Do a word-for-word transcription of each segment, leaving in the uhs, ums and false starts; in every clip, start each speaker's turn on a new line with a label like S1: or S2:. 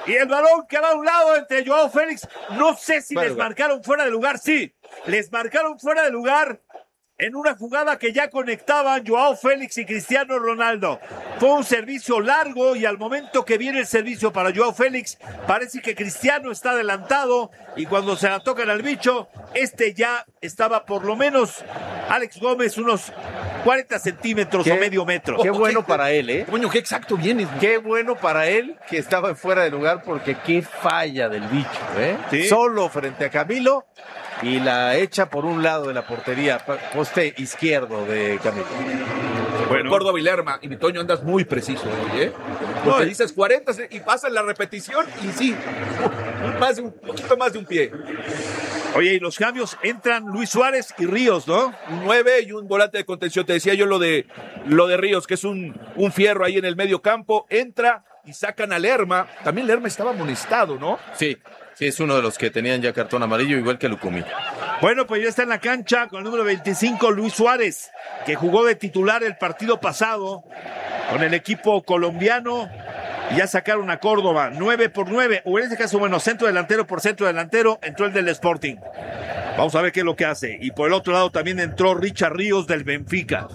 S1: Y el balón que va a un lado entre Joao Félix. No sé si
S2: Bueno,
S1: les marcaron fuera de lugar. Sí, les marcaron fuera de lugar en una jugada que ya conectaban Joao Félix y Cristiano Ronaldo. Fue un servicio largo y al momento que viene el servicio para Joao Félix, parece que Cristiano está adelantado y cuando se la tocan al bicho, este ya estaba por lo menos, Alex Gómez, unos cuarenta centímetros
S2: ¿Qué?
S1: o medio metro.
S2: Qué bueno para él, ¿eh?
S3: Coño, qué exacto vienes.
S2: Qué bueno para él que estaba fuera de lugar porque qué falla del bicho, ¿eh?
S1: Sí.
S2: Solo frente a Camilo y la echa por un lado de la portería, poste izquierdo de Camilo.
S3: Bueno, Córdoba y Lerma. Y mi Toño, andas muy preciso hoy, ¿eh? Porque
S1: No,
S3: dices cuarenta y pasa la repetición y sí, más de un poquito más de un pie.
S1: Oye, y los cambios entran Luis Suárez y Ríos, ¿no?
S3: Un nueve y un volante de contención. Te decía yo lo de lo de Ríos, que es un, un fierro ahí en el medio campo. Entra y sacan a Lerma. También Lerma estaba amonestado, ¿no?
S2: Sí, sí, es uno de los que tenían ya cartón amarillo, igual que Lucumí.
S1: Bueno, pues ya está en la cancha con el número veinticinco, Luis Suárez, que jugó de titular el partido pasado con el equipo colombiano. Y ya sacaron a Córdoba, nueve por nueve, o en este caso, bueno, centro delantero por centro delantero, entró el del Sporting. Vamos a ver qué es lo que hace. Y por el otro lado también entró Richard Ríos del Benfica.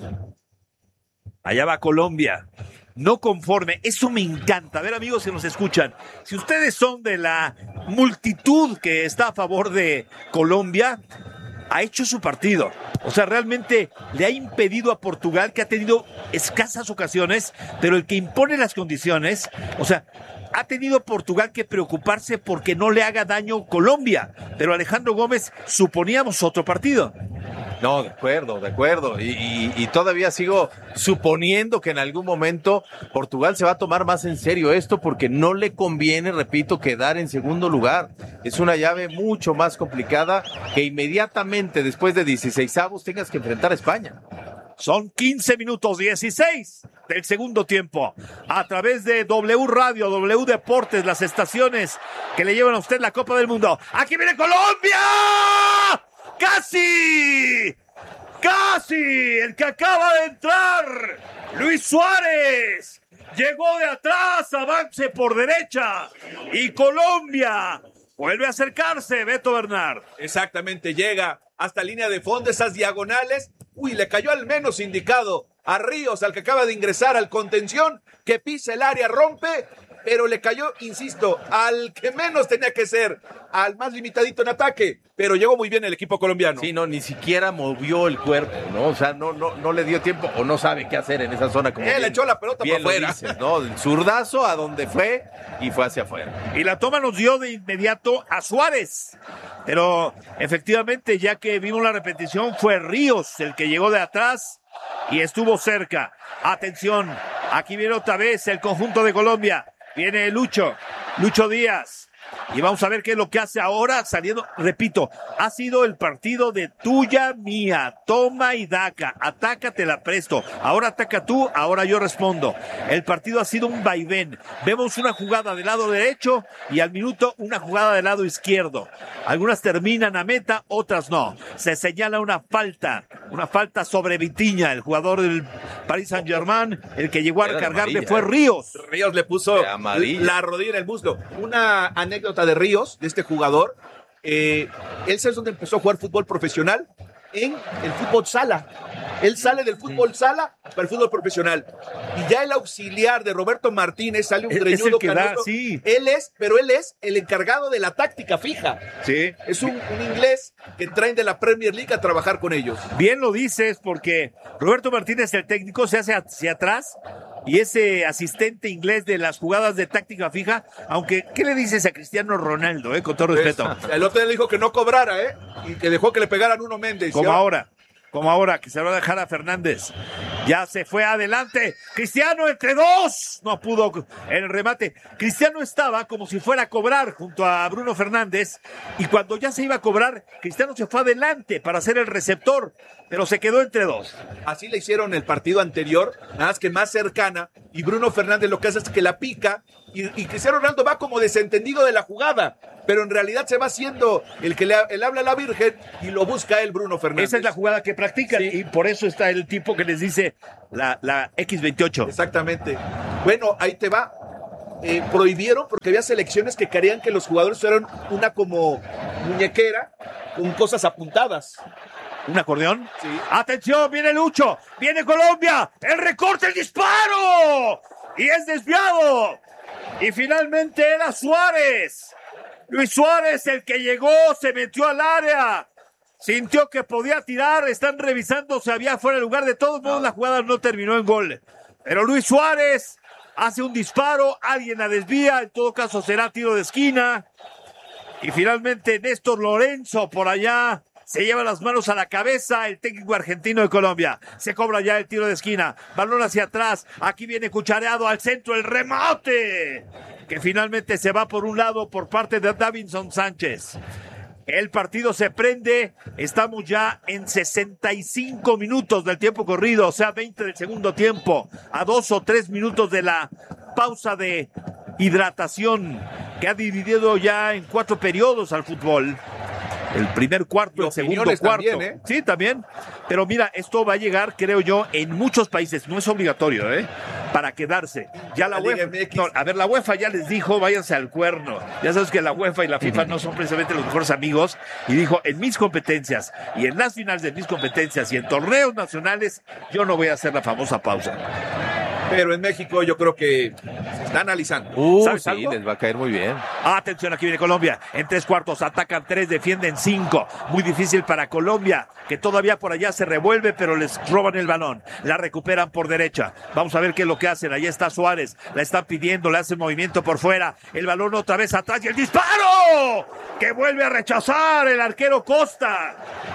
S1: Allá va Colombia. No conforme, eso me encanta. A ver, amigos que nos escuchan, si ustedes son de la multitud que está a favor de Colombia, ha hecho su partido. O sea, realmente le ha impedido a Portugal, que ha tenido escasas ocasiones, pero el que impone las condiciones, o sea, ha tenido Portugal que preocuparse porque no le haga daño Colombia. Pero Alejandro Gómez, suponíamos otro partido.
S2: No, de acuerdo, de acuerdo. Y, y, y todavía sigo suponiendo que en algún momento Portugal se va a tomar más en serio esto porque no le conviene, repito, quedar en segundo lugar. Es una llave mucho más complicada que inmediatamente después de dieciseisavos tengas que enfrentar a España.
S1: Son quince minutos dieciséis del segundo tiempo. A través de W Radio, W Deportes, las estaciones que le llevan a usted la Copa del Mundo. ¡Aquí viene Colombia! ¡Casi! ¡Casi! El que acaba de entrar, Luis Suárez, llegó de atrás, avance por derecha. Y Colombia vuelve a acercarse, Beto Bernard.
S3: Exactamente, llega hasta línea de fondo, esas diagonales. Uy, le cayó al menos indicado a Ríos, al que acaba de ingresar al contención, que pisa el área, rompe, pero le cayó, insisto, al que menos tenía que ser, al más limitadito en ataque, pero llegó muy bien el equipo colombiano.
S2: Sí, no, ni siquiera movió el cuerpo, ¿no? O sea, no, no, no le dio tiempo o no sabe qué hacer en esa zona. Como
S3: Él
S2: bien,
S3: echó la pelota para afuera.
S2: Dices, ¿no? El zurdazo a donde fue y fue hacia afuera.
S1: Y la toma nos dio de inmediato a Suárez. Pero efectivamente, ya que vimos la repetición, fue Ríos el que llegó de atrás y estuvo cerca. Atención, aquí viene otra vez el conjunto de Colombia. Viene Lucho, Lucho Díaz. Y vamos a ver qué es lo que hace ahora saliendo. Repito, ha sido el partido de tuya, mía, toma y daca, ataca, te la presto. Ahora ataca tú, ahora yo respondo. El partido ha sido un vaivén. Vemos una jugada del lado derecho y al minuto una jugada del lado izquierdo. Algunas terminan a meta, otras no. Se señala una falta, una falta sobre Vitinha, el jugador del Paris Saint-Germain. El que llegó a recargarle fue Ríos.
S3: Ríos le puso la rodilla en el muslo. Una anécdota de Ríos, de este jugador, eh, él es donde empezó a jugar fútbol profesional, en el fútbol sala. Él sale del fútbol sala para el fútbol profesional. Y ya el auxiliar de Roberto Martínez sale un greñudo.
S1: Es el que da,
S3: canuto.
S1: sí.
S3: Él es, pero él es el encargado de la táctica fija.
S1: Sí.
S3: Es un, un inglés que traen de la Premier League a trabajar con ellos.
S1: Bien lo dices, porque Roberto Martínez, el técnico, se hace hacia atrás y ese asistente inglés de las jugadas de táctica fija, aunque, ¿qué le dices a Cristiano Ronaldo, eh? Con todo respeto.
S3: El otro día le dijo que no cobrara, ¿eh? Y que dejó que le pegaran Nuno Méndez.
S1: Como ahora. Como ahora, que se lo va a dejar a Fernández. Ya se fue adelante. Cristiano entre dos. No pudo en el remate. Cristiano estaba como si fuera a cobrar junto a Bruno Fernández. Y cuando ya se iba a cobrar, Cristiano se fue adelante para ser el receptor. Pero se quedó entre dos.
S3: Así le hicieron el partido anterior, nada más que más cercana. Y Bruno Fernández lo que hace es que la pica. Y, y Cristiano Ronaldo va como desentendido de la jugada. Pero en realidad se va haciendo el que le el habla a la Virgen y lo busca él, Bruno Fernández.
S1: Esa es la jugada que practican, sí. Y por eso está el tipo que les dice la, la equis veintiocho.
S3: Exactamente. Bueno, ahí te va. eh, prohibieron porque había selecciones que querían que los jugadores fueran una como muñequera con cosas apuntadas.
S1: ¿Un acordeón?
S3: Sí.
S1: ¡Atención! ¡Viene Lucho! ¡Viene Colombia! ¡El recorte, el disparo! ¡Y es desviado! Y finalmente era Suárez. Luis Suárez, el que llegó, se metió al área. Sintió que podía tirar. Están revisando si había fuera de lugar. De todos modos, la jugada no terminó en gol. Pero Luis Suárez hace un disparo. Alguien la desvía. En todo caso, será tiro de esquina. Y finalmente, Néstor Lorenzo por allá se lleva las manos a la cabeza, el técnico argentino de Colombia. Se cobra ya el tiro de esquina. Balón hacia atrás. Aquí viene cuchareado al centro el remate, que finalmente se va por un lado por parte de Davinson Sánchez. El partido se prende. Estamos ya en sesenta y cinco minutos del tiempo corrido, o sea, veinte del segundo tiempo, a dos o tres minutos de la pausa de hidratación que ha dividido ya en cuatro periodos al fútbol. El primer cuarto, el segundo cuarto.
S3: También, ¿eh?
S1: Sí, también. Pero mira, esto va a llegar, creo yo, en muchos países. No es obligatorio, ¿eh? Para quedarse. Ya la,
S3: La
S1: UEFA.
S3: Liga M X.
S1: No, a ver, la UEFA ya les dijo, váyanse al cuerno. Ya sabes que la UEFA y la FIFA no son precisamente los mejores amigos. Y dijo, en mis competencias y en las finales de mis competencias y en torneos nacionales, yo no voy a hacer la famosa pausa.
S3: Pero en México yo creo que se está analizando.
S2: Uh,
S1: ¿Sabes
S2: sí,
S1: algo?
S2: les va a caer muy bien.
S1: Atención, aquí viene Colombia. En tres cuartos atacan tres, defienden cinco. Muy difícil para Colombia, que todavía por allá se revuelve, pero les roban el balón. La recuperan por derecha. Vamos a ver qué es lo que hacen. Ahí está Suárez. La están pidiendo, le hacen movimiento por fuera. El balón otra vez atrás y el disparo, que vuelve a rechazar el arquero Costa.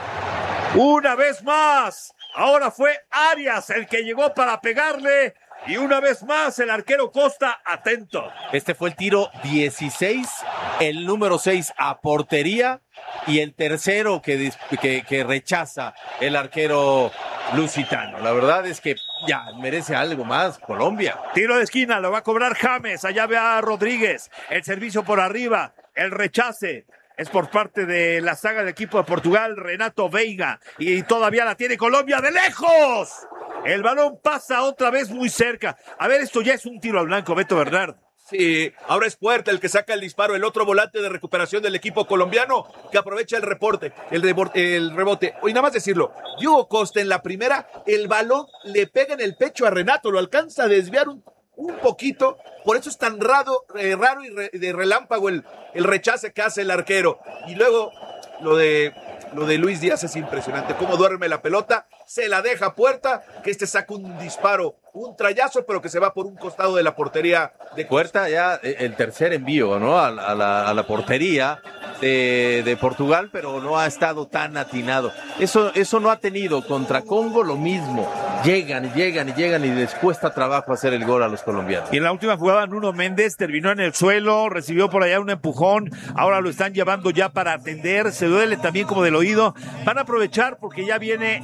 S1: Una vez más. Ahora fue Arias el que llegó para pegarle. Y una vez más el arquero Costa atento.
S2: Este fue el tiro dieciséis, el número seis a portería y el tercero que, que, que rechaza el arquero lusitano. La verdad es que ya merece algo más Colombia.
S1: Tiro de esquina, lo va a cobrar James. Allá ve a Rodríguez. El servicio por arriba, el rechace. Es por parte de la saga del equipo de Portugal, Renato Veiga. Y todavía la tiene Colombia de lejos. El balón pasa otra vez muy cerca. A ver, esto ya es un tiro al blanco, Beto Bernard.
S3: Sí, ahora es Puerta el que saca el disparo, el otro volante de recuperación del equipo colombiano que aprovecha el reporte, el, rebote, el rebote. Hoy nada más decirlo, Diogo Costa en la primera, el balón le pega en el pecho a Renato, lo alcanza a desviar un, un poquito, por eso es tan raro, eh, raro y re, de relámpago el, el rechace que hace el arquero. Y luego lo de... Lo de Luis Díaz es impresionante, cómo duerme la pelota, se la deja a Puerta, que este saca un disparo, un trayazo, pero que se va por un costado de la portería de
S2: Puerta ya el tercer envío, ¿no? A, a, la, a la portería de, de Portugal, pero no ha estado tan atinado. Eso, eso no ha tenido. Contra Congo lo mismo. Llegan, llegan y llegan y les cuesta trabajo hacer el gol a los colombianos.
S1: Y en la última jugada Nuno Méndez terminó en el suelo, recibió por allá un empujón, ahora lo están llevando ya para atender, se duele también como del oído. Van a aprovechar porque ya viene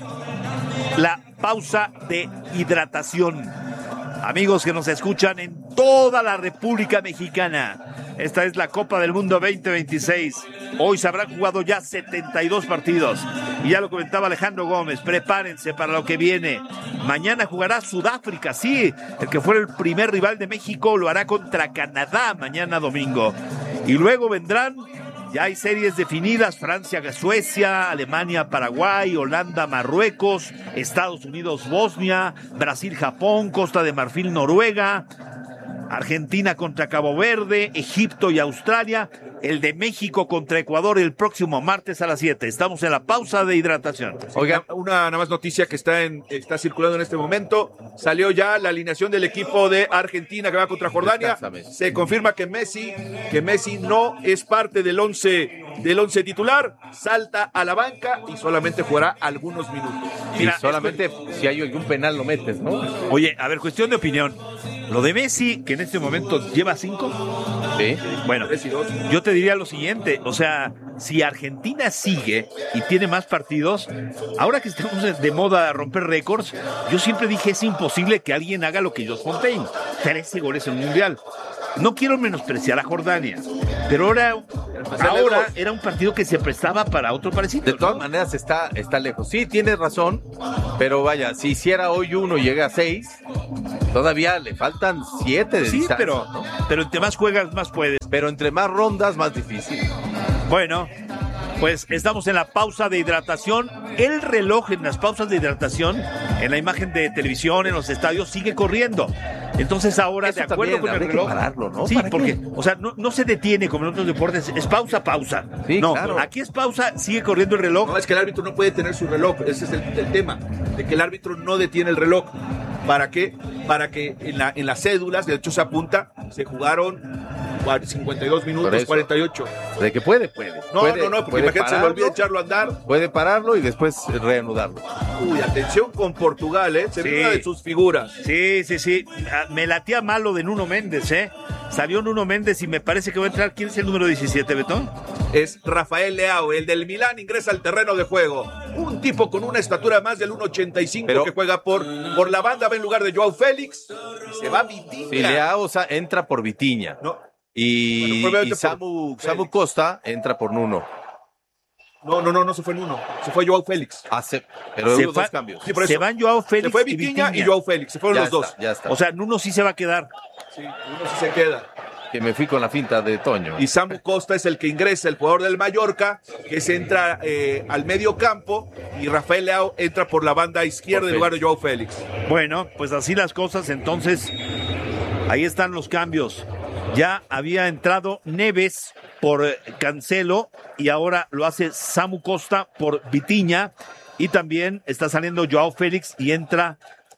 S1: la pausa de hidratación. Amigos que nos escuchan en toda la República Mexicana, esta es la Copa del Mundo veinte veintiséis. Hoy se habrán jugado ya setenta y dos partidos. Y ya lo comentaba Alejandro Gómez, prepárense para lo que viene. Mañana jugará Sudáfrica, sí, el que fue el primer rival de México lo hará contra Canadá mañana domingo. Y luego vendrán, ya hay series definidas, Francia, Suecia, Alemania, Paraguay, Holanda, Marruecos, Estados Unidos, Bosnia, Brasil, Japón, Costa de Marfil, Noruega, Argentina contra Cabo Verde, Egipto y Australia, el de México contra Ecuador el próximo martes a las siete. Estamos en la pausa de hidratación.
S3: Oiga, una nada más noticia que está en está circulando en este momento. Salió ya la alineación del equipo de Argentina que va contra Jordania. Se confirma que Messi, que Messi no es parte del once del once titular, salta a la banca y solamente jugará algunos minutos.
S2: Mira, y solamente esto... si hay algún penal lo metes, ¿no?
S1: Oye, a ver, cuestión de opinión. Lo de Messi, que en este momento lleva cinco.
S2: Sí.
S1: Bueno, yo te diría lo siguiente, o sea, si Argentina sigue y tiene más partidos, ahora que estamos de moda romper récords, yo siempre dije es imposible que alguien haga lo que hizo Fontaine, trece goles en un mundial. no quiero menospreciar a Jordania, pero ahora, ahora era un partido que se prestaba para otro parecido.
S2: De todas
S1: ¿no?
S2: maneras está, está lejos. Sí, tienes razón, pero vaya, si hiciera hoy uno y llega a seis, todavía le faltan siete de
S1: Sí,
S2: distancia,
S1: pero,
S2: ¿no?
S1: pero entre más juegas, más puedes.
S2: Pero entre más rondas, más difícil.
S1: Bueno, pues estamos en la pausa de hidratación. El reloj en las pausas de hidratación, en la imagen de televisión, en los estadios, sigue corriendo. Entonces ahora,
S2: Eso
S1: de acuerdo
S2: también,
S1: con el
S2: habría que
S1: reloj,
S2: pararlo, ¿no?
S1: sí,
S2: ¿Para
S1: porque,
S2: qué?
S1: o sea, no, no se detiene como en otros deportes, es pausa, pausa.
S2: Sí,
S1: no,
S2: claro.
S1: aquí es pausa, sigue corriendo el reloj.
S3: No, es que el árbitro no puede tener su reloj. Ese es el, el tema, de que el árbitro no detiene el reloj. ¿Para qué? Para que en, la, en las cédulas, de hecho se apunta, se jugaron cincuenta y dos
S2: Por
S3: minutos,
S2: eso.
S3: cuarenta y ocho.
S2: De que puede, puede.
S3: No,
S2: puede,
S3: no, no, porque
S2: puede
S3: imagínate, se le
S2: pararlo,
S3: olvida echarlo a andar.
S2: Puede pararlo y después reanudarlo.
S3: Uy, atención con Portugal, ¿eh? Se
S1: Sí.
S3: ve una de sus figuras.
S1: Sí, sí, sí. Ah, me latía mal lo de Nuno Méndez, ¿eh? Salió Nuno Méndez y me parece que va a entrar. ¿Quién es el número diecisiete, Betón?
S3: Es Rafael Leao, el del Milán, ingresa al terreno de juego. Un tipo con una estatura más del uno ochenta y cinco
S2: Pero-
S3: que juega por, por la banda, va en lugar de Joao Félix. Se va Vitinha.
S2: Si Leao, o sea, entra por Vitinha.
S3: No,
S2: Y,
S3: Bueno, probablemente
S2: y
S3: por
S2: Samu,
S3: Félix.
S2: Samu Costa entra por Nuno.
S3: no, no, no, no se fue en uno. Se fue Joao Félix.
S2: Hace, pero
S1: Se
S2: hubo
S1: fue-
S2: dos cambios.
S3: Sí, por
S1: Se
S3: eso.
S1: van Joao Félix
S3: Se fue
S1: y
S3: Vitinha
S1: Vitinha.
S3: y Joao Félix. Se fueron
S2: Ya
S3: los dos.
S2: está, ya está.
S1: O sea, Nuno sí se va a quedar.
S3: Sí, uno sí se queda.
S2: que me fui con la finta de Toño.
S3: Y Samu Costa es el que ingresa, el jugador del Mallorca, que se entra eh, al medio campo, y Rafael Leao entra por la banda izquierda en lugar de Joao Félix.
S1: Bueno, pues así las cosas, entonces ahí están los cambios. Ya había entrado Neves por eh, Cancelo y ahora lo hace Samu Costa por Vitinha, y también está saliendo Joao Félix y entra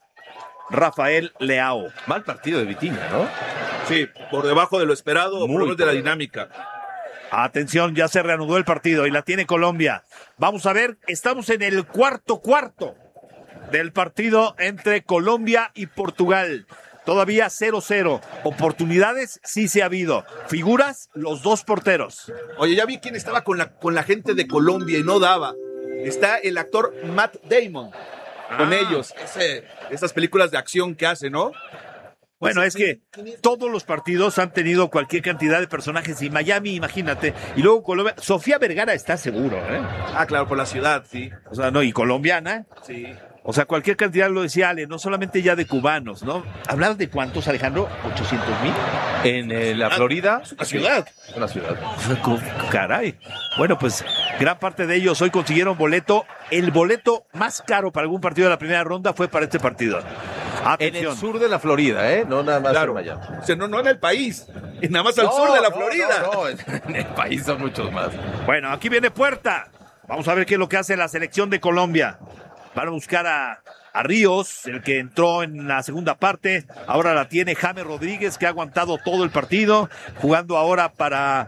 S1: Rafael Leao.
S2: Mal partido de Vitinha, ¿no?
S3: Sí, por debajo de lo esperado,
S2: Muy
S3: por lo menos de la
S2: por-
S3: dinámica.
S1: Atención, ya se reanudó el partido y la tiene Colombia. Vamos a ver, estamos en el cuarto cuarto del partido entre Colombia y Portugal. Todavía cero cero. Oportunidades sí se ha habido. Figuras, los dos porteros.
S3: Oye, ya vi quién estaba con la, con la gente de Colombia y no daba. Está el actor Matt Damon con
S1: Ah.
S3: ellos. Ese, esas películas de acción que hace, ¿no?
S1: Bueno, es que todos los partidos han tenido cualquier cantidad de personajes. Y Miami, imagínate. Y luego Colombia. Sofía Vergara está seguro, ¿eh?
S3: Ah, claro, por la ciudad, sí.
S1: O sea, no, y colombiana.
S3: Sí.
S1: O sea, cualquier cantidad, lo decía Ale, no solamente ya de cubanos, ¿no? ¿Hablar de cuántos, Alejandro? ¿ochocientos mil?
S2: En eh, la Florida.
S3: La ciudad.
S2: Una ciudad.
S1: Caray. Bueno, pues gran parte de ellos hoy consiguieron boleto. El boleto más caro para algún partido de la primera ronda fue para este partido.
S2: En
S1: Atención.
S2: el sur de la Florida, ¿eh? No nada más
S3: Claro.
S2: en Miami.
S3: O sea, no, no en el país, y nada más al
S2: No,
S3: sur de la
S2: no,
S3: Florida.
S2: No, no, en el país son muchos más.
S1: Bueno, aquí viene Puerta. Vamos a ver qué es lo que hace la selección de Colombia. Van a buscar a, a Ríos, el que entró en la segunda parte. Ahora la tiene James Rodríguez, que ha aguantado todo el partido, jugando ahora para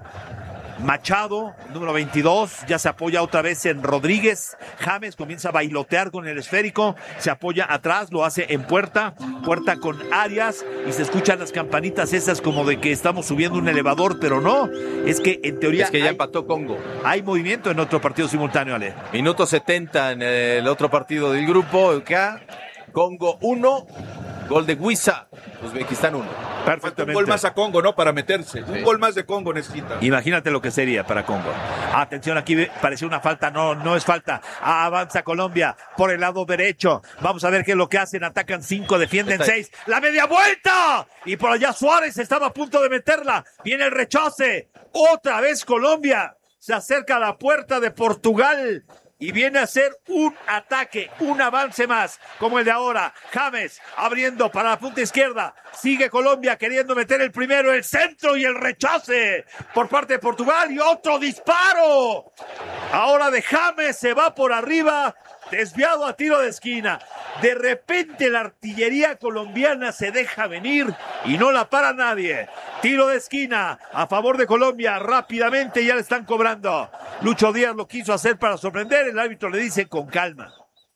S1: Machado, número veintidós, ya se apoya otra vez en Rodríguez. James comienza a bailotear con el esférico, se apoya atrás, lo hace en Puerta, Puerta con Arias, y se escuchan las campanitas esas como de que estamos subiendo un elevador, pero no, es que en teoría
S2: Es que ya
S1: hay,
S2: empató Congo.
S1: hay movimiento en otro partido simultáneo, Ale.
S2: Minuto setenta en el otro partido del grupo. Acá, Congo uno, gol de Huiza, Uzbekistán uno.
S3: Falta un
S1: Perfectamente.
S3: gol más a Congo, ¿no? Para meterse.
S2: Sí.
S3: Un gol más de Congo necesita.
S1: Imagínate lo que sería para Congo. Atención, aquí pareció una falta. No, no es falta. Avanza Colombia por el lado derecho. Vamos a ver qué es lo que hacen. Atacan cinco, defienden
S2: Está ahí.
S1: seis. ¡La media vuelta! Y por allá Suárez estaba a punto de meterla. Viene el rechace. Otra vez Colombia se acerca a la puerta de Portugal. Y viene a hacer un ataque, un avance más, como el de ahora. James abriendo para la punta izquierda. Sigue Colombia queriendo meter el primero, el centro y el rechace por parte de Portugal. Y otro disparo. Ahora de James se va por arriba, desviado a tiro de esquina. De repente la artillería colombiana se deja venir y no la para nadie. Tiro de esquina a favor de Colombia. Rápidamente ya le están cobrando. Lucho Díaz lo quiso hacer para sorprender. El árbitro le dice con calma.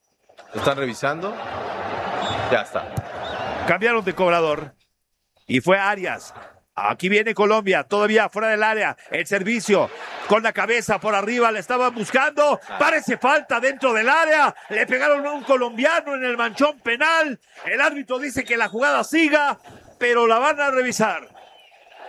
S2: ¿Lo están revisando? Ya está.
S1: Cambiaron de cobrador y fue Arias. Aquí viene Colombia, todavía fuera del área. El servicio con la cabeza por arriba, le estaban buscando. Parece falta dentro del área. Le pegaron a un colombiano en el manchón penal. El árbitro dice que la jugada siga, pero la van a revisar.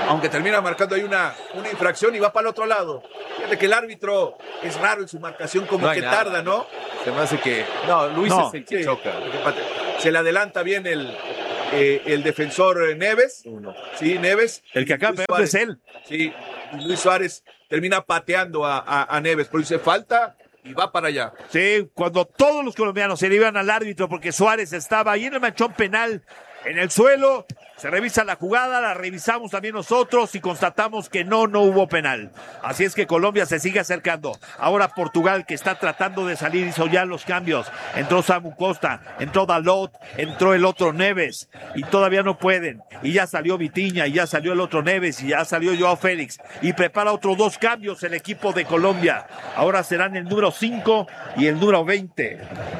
S3: aunque termina marcando ahí una, una infracción y va para el otro lado. Fíjate que el árbitro es raro en su marcación, como
S2: No hay
S3: que
S2: nada.
S3: tarda, ¿no?
S2: Se me hace que. No, Luis
S1: No,
S2: es el que
S3: Sí,
S2: choca.
S3: se le adelanta bien el, eh, el defensor eh, Neves.
S2: Uno.
S3: Sí, Neves.
S1: El que acaba
S3: Luis
S1: peor es
S3: Suárez.
S1: él.
S3: Sí, y Luis Suárez termina pateando a, a, a Neves, pero dice falta y va para allá.
S1: Sí, cuando todos los colombianos se le iban al árbitro porque Suárez estaba ahí en el manchón penal, en el suelo, se revisa la jugada, la revisamos también nosotros y constatamos que no, no hubo penal. Así es que Colombia se sigue acercando. Ahora Portugal, que está tratando de salir, hizo ya los cambios. Entró Samu Costa, entró Dalot, entró el otro Neves y todavía no pueden. Y ya salió Vitinha, y ya salió el otro Neves, y ya salió Joao Félix. Y prepara otros dos cambios el equipo de Colombia. Ahora serán el número cinco y el número veinte.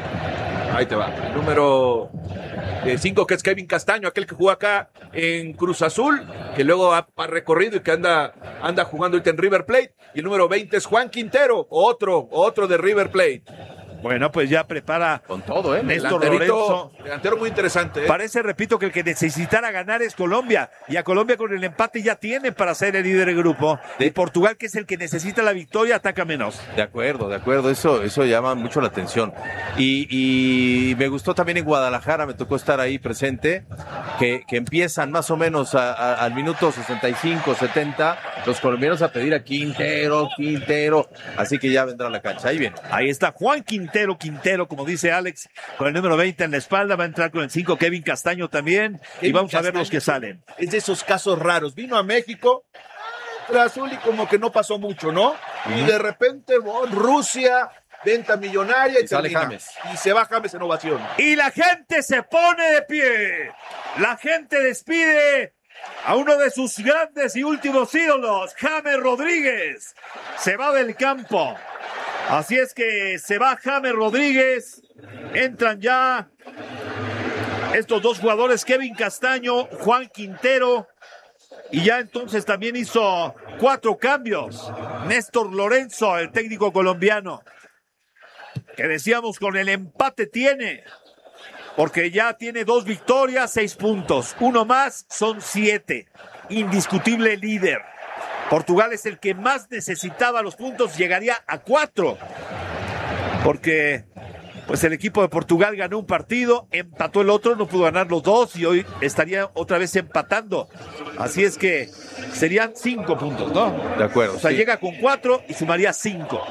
S3: Ahí te va. El número cinco, que es Kevin Castaño, aquel que jugó acá en Cruz Azul, que luego ha, ha recorrido y que anda, anda jugando ahorita en River Plate. Y el número veinte es Juan Quintero, otro, otro de River Plate.
S1: Bueno, pues ya prepara
S2: Con todo, ¿eh?
S1: Néstor
S3: Delanterito,
S1: Lorenzo.
S3: delantero muy interesante, ¿eh?
S1: Parece, repito, que el que necesitara ganar es Colombia. Y a Colombia con el empate ya tiene para ser el líder del grupo.
S2: De-
S1: Y Portugal, que es el que necesita la victoria, ataca menos.
S2: De acuerdo, de acuerdo, eso, eso llama mucho la atención. Y, y me gustó también en Guadalajara, me tocó estar ahí presente, que, que empiezan más o menos a- a- al minuto sesenta y cinco, setenta, los colombianos a pedir a Quintero, Quintero, así que ya vendrá a la cancha, ahí viene.
S1: Ahí está Juan Quintero, Quintero, como dice Alex, con el número veinte en la espalda. Va a entrar con el cinco Kevin Castaño también. y
S3: Kevin
S1: vamos a ver
S3: Castaño
S1: los que salen.
S3: Es de esos casos raros. Vino a México, Cruz Azul, y como que no pasó mucho, ¿no? Y de repente, bon, Rusia, venta millonaria y,
S2: Y sale
S3: termina.
S2: James.
S3: Y se va James en ovación.
S1: Y la gente se pone de pie. La gente despide a uno de sus grandes y últimos ídolos, James Rodríguez. Se va del campo. Así es que se va James Rodríguez. Entran ya estos dos jugadores, Kevin Castaño, Juan Quintero. Y ya entonces también hizo cuatro cambios Néstor Lorenzo, el técnico colombiano, que decíamos con el empate tiene, porque ya tiene dos victorias, seis puntos. Uno más, son siete. Indiscutible líder. Portugal es el que más necesitaba los puntos, llegaría a cuatro. Porque pues el equipo de Portugal ganó un partido, empató el otro, no pudo ganar los dos y hoy estaría otra vez empatando. Así es que serían cinco puntos, ¿no?
S2: De acuerdo.
S1: O sea,
S2: sí.
S1: llega con cuatro y sumaría cinco.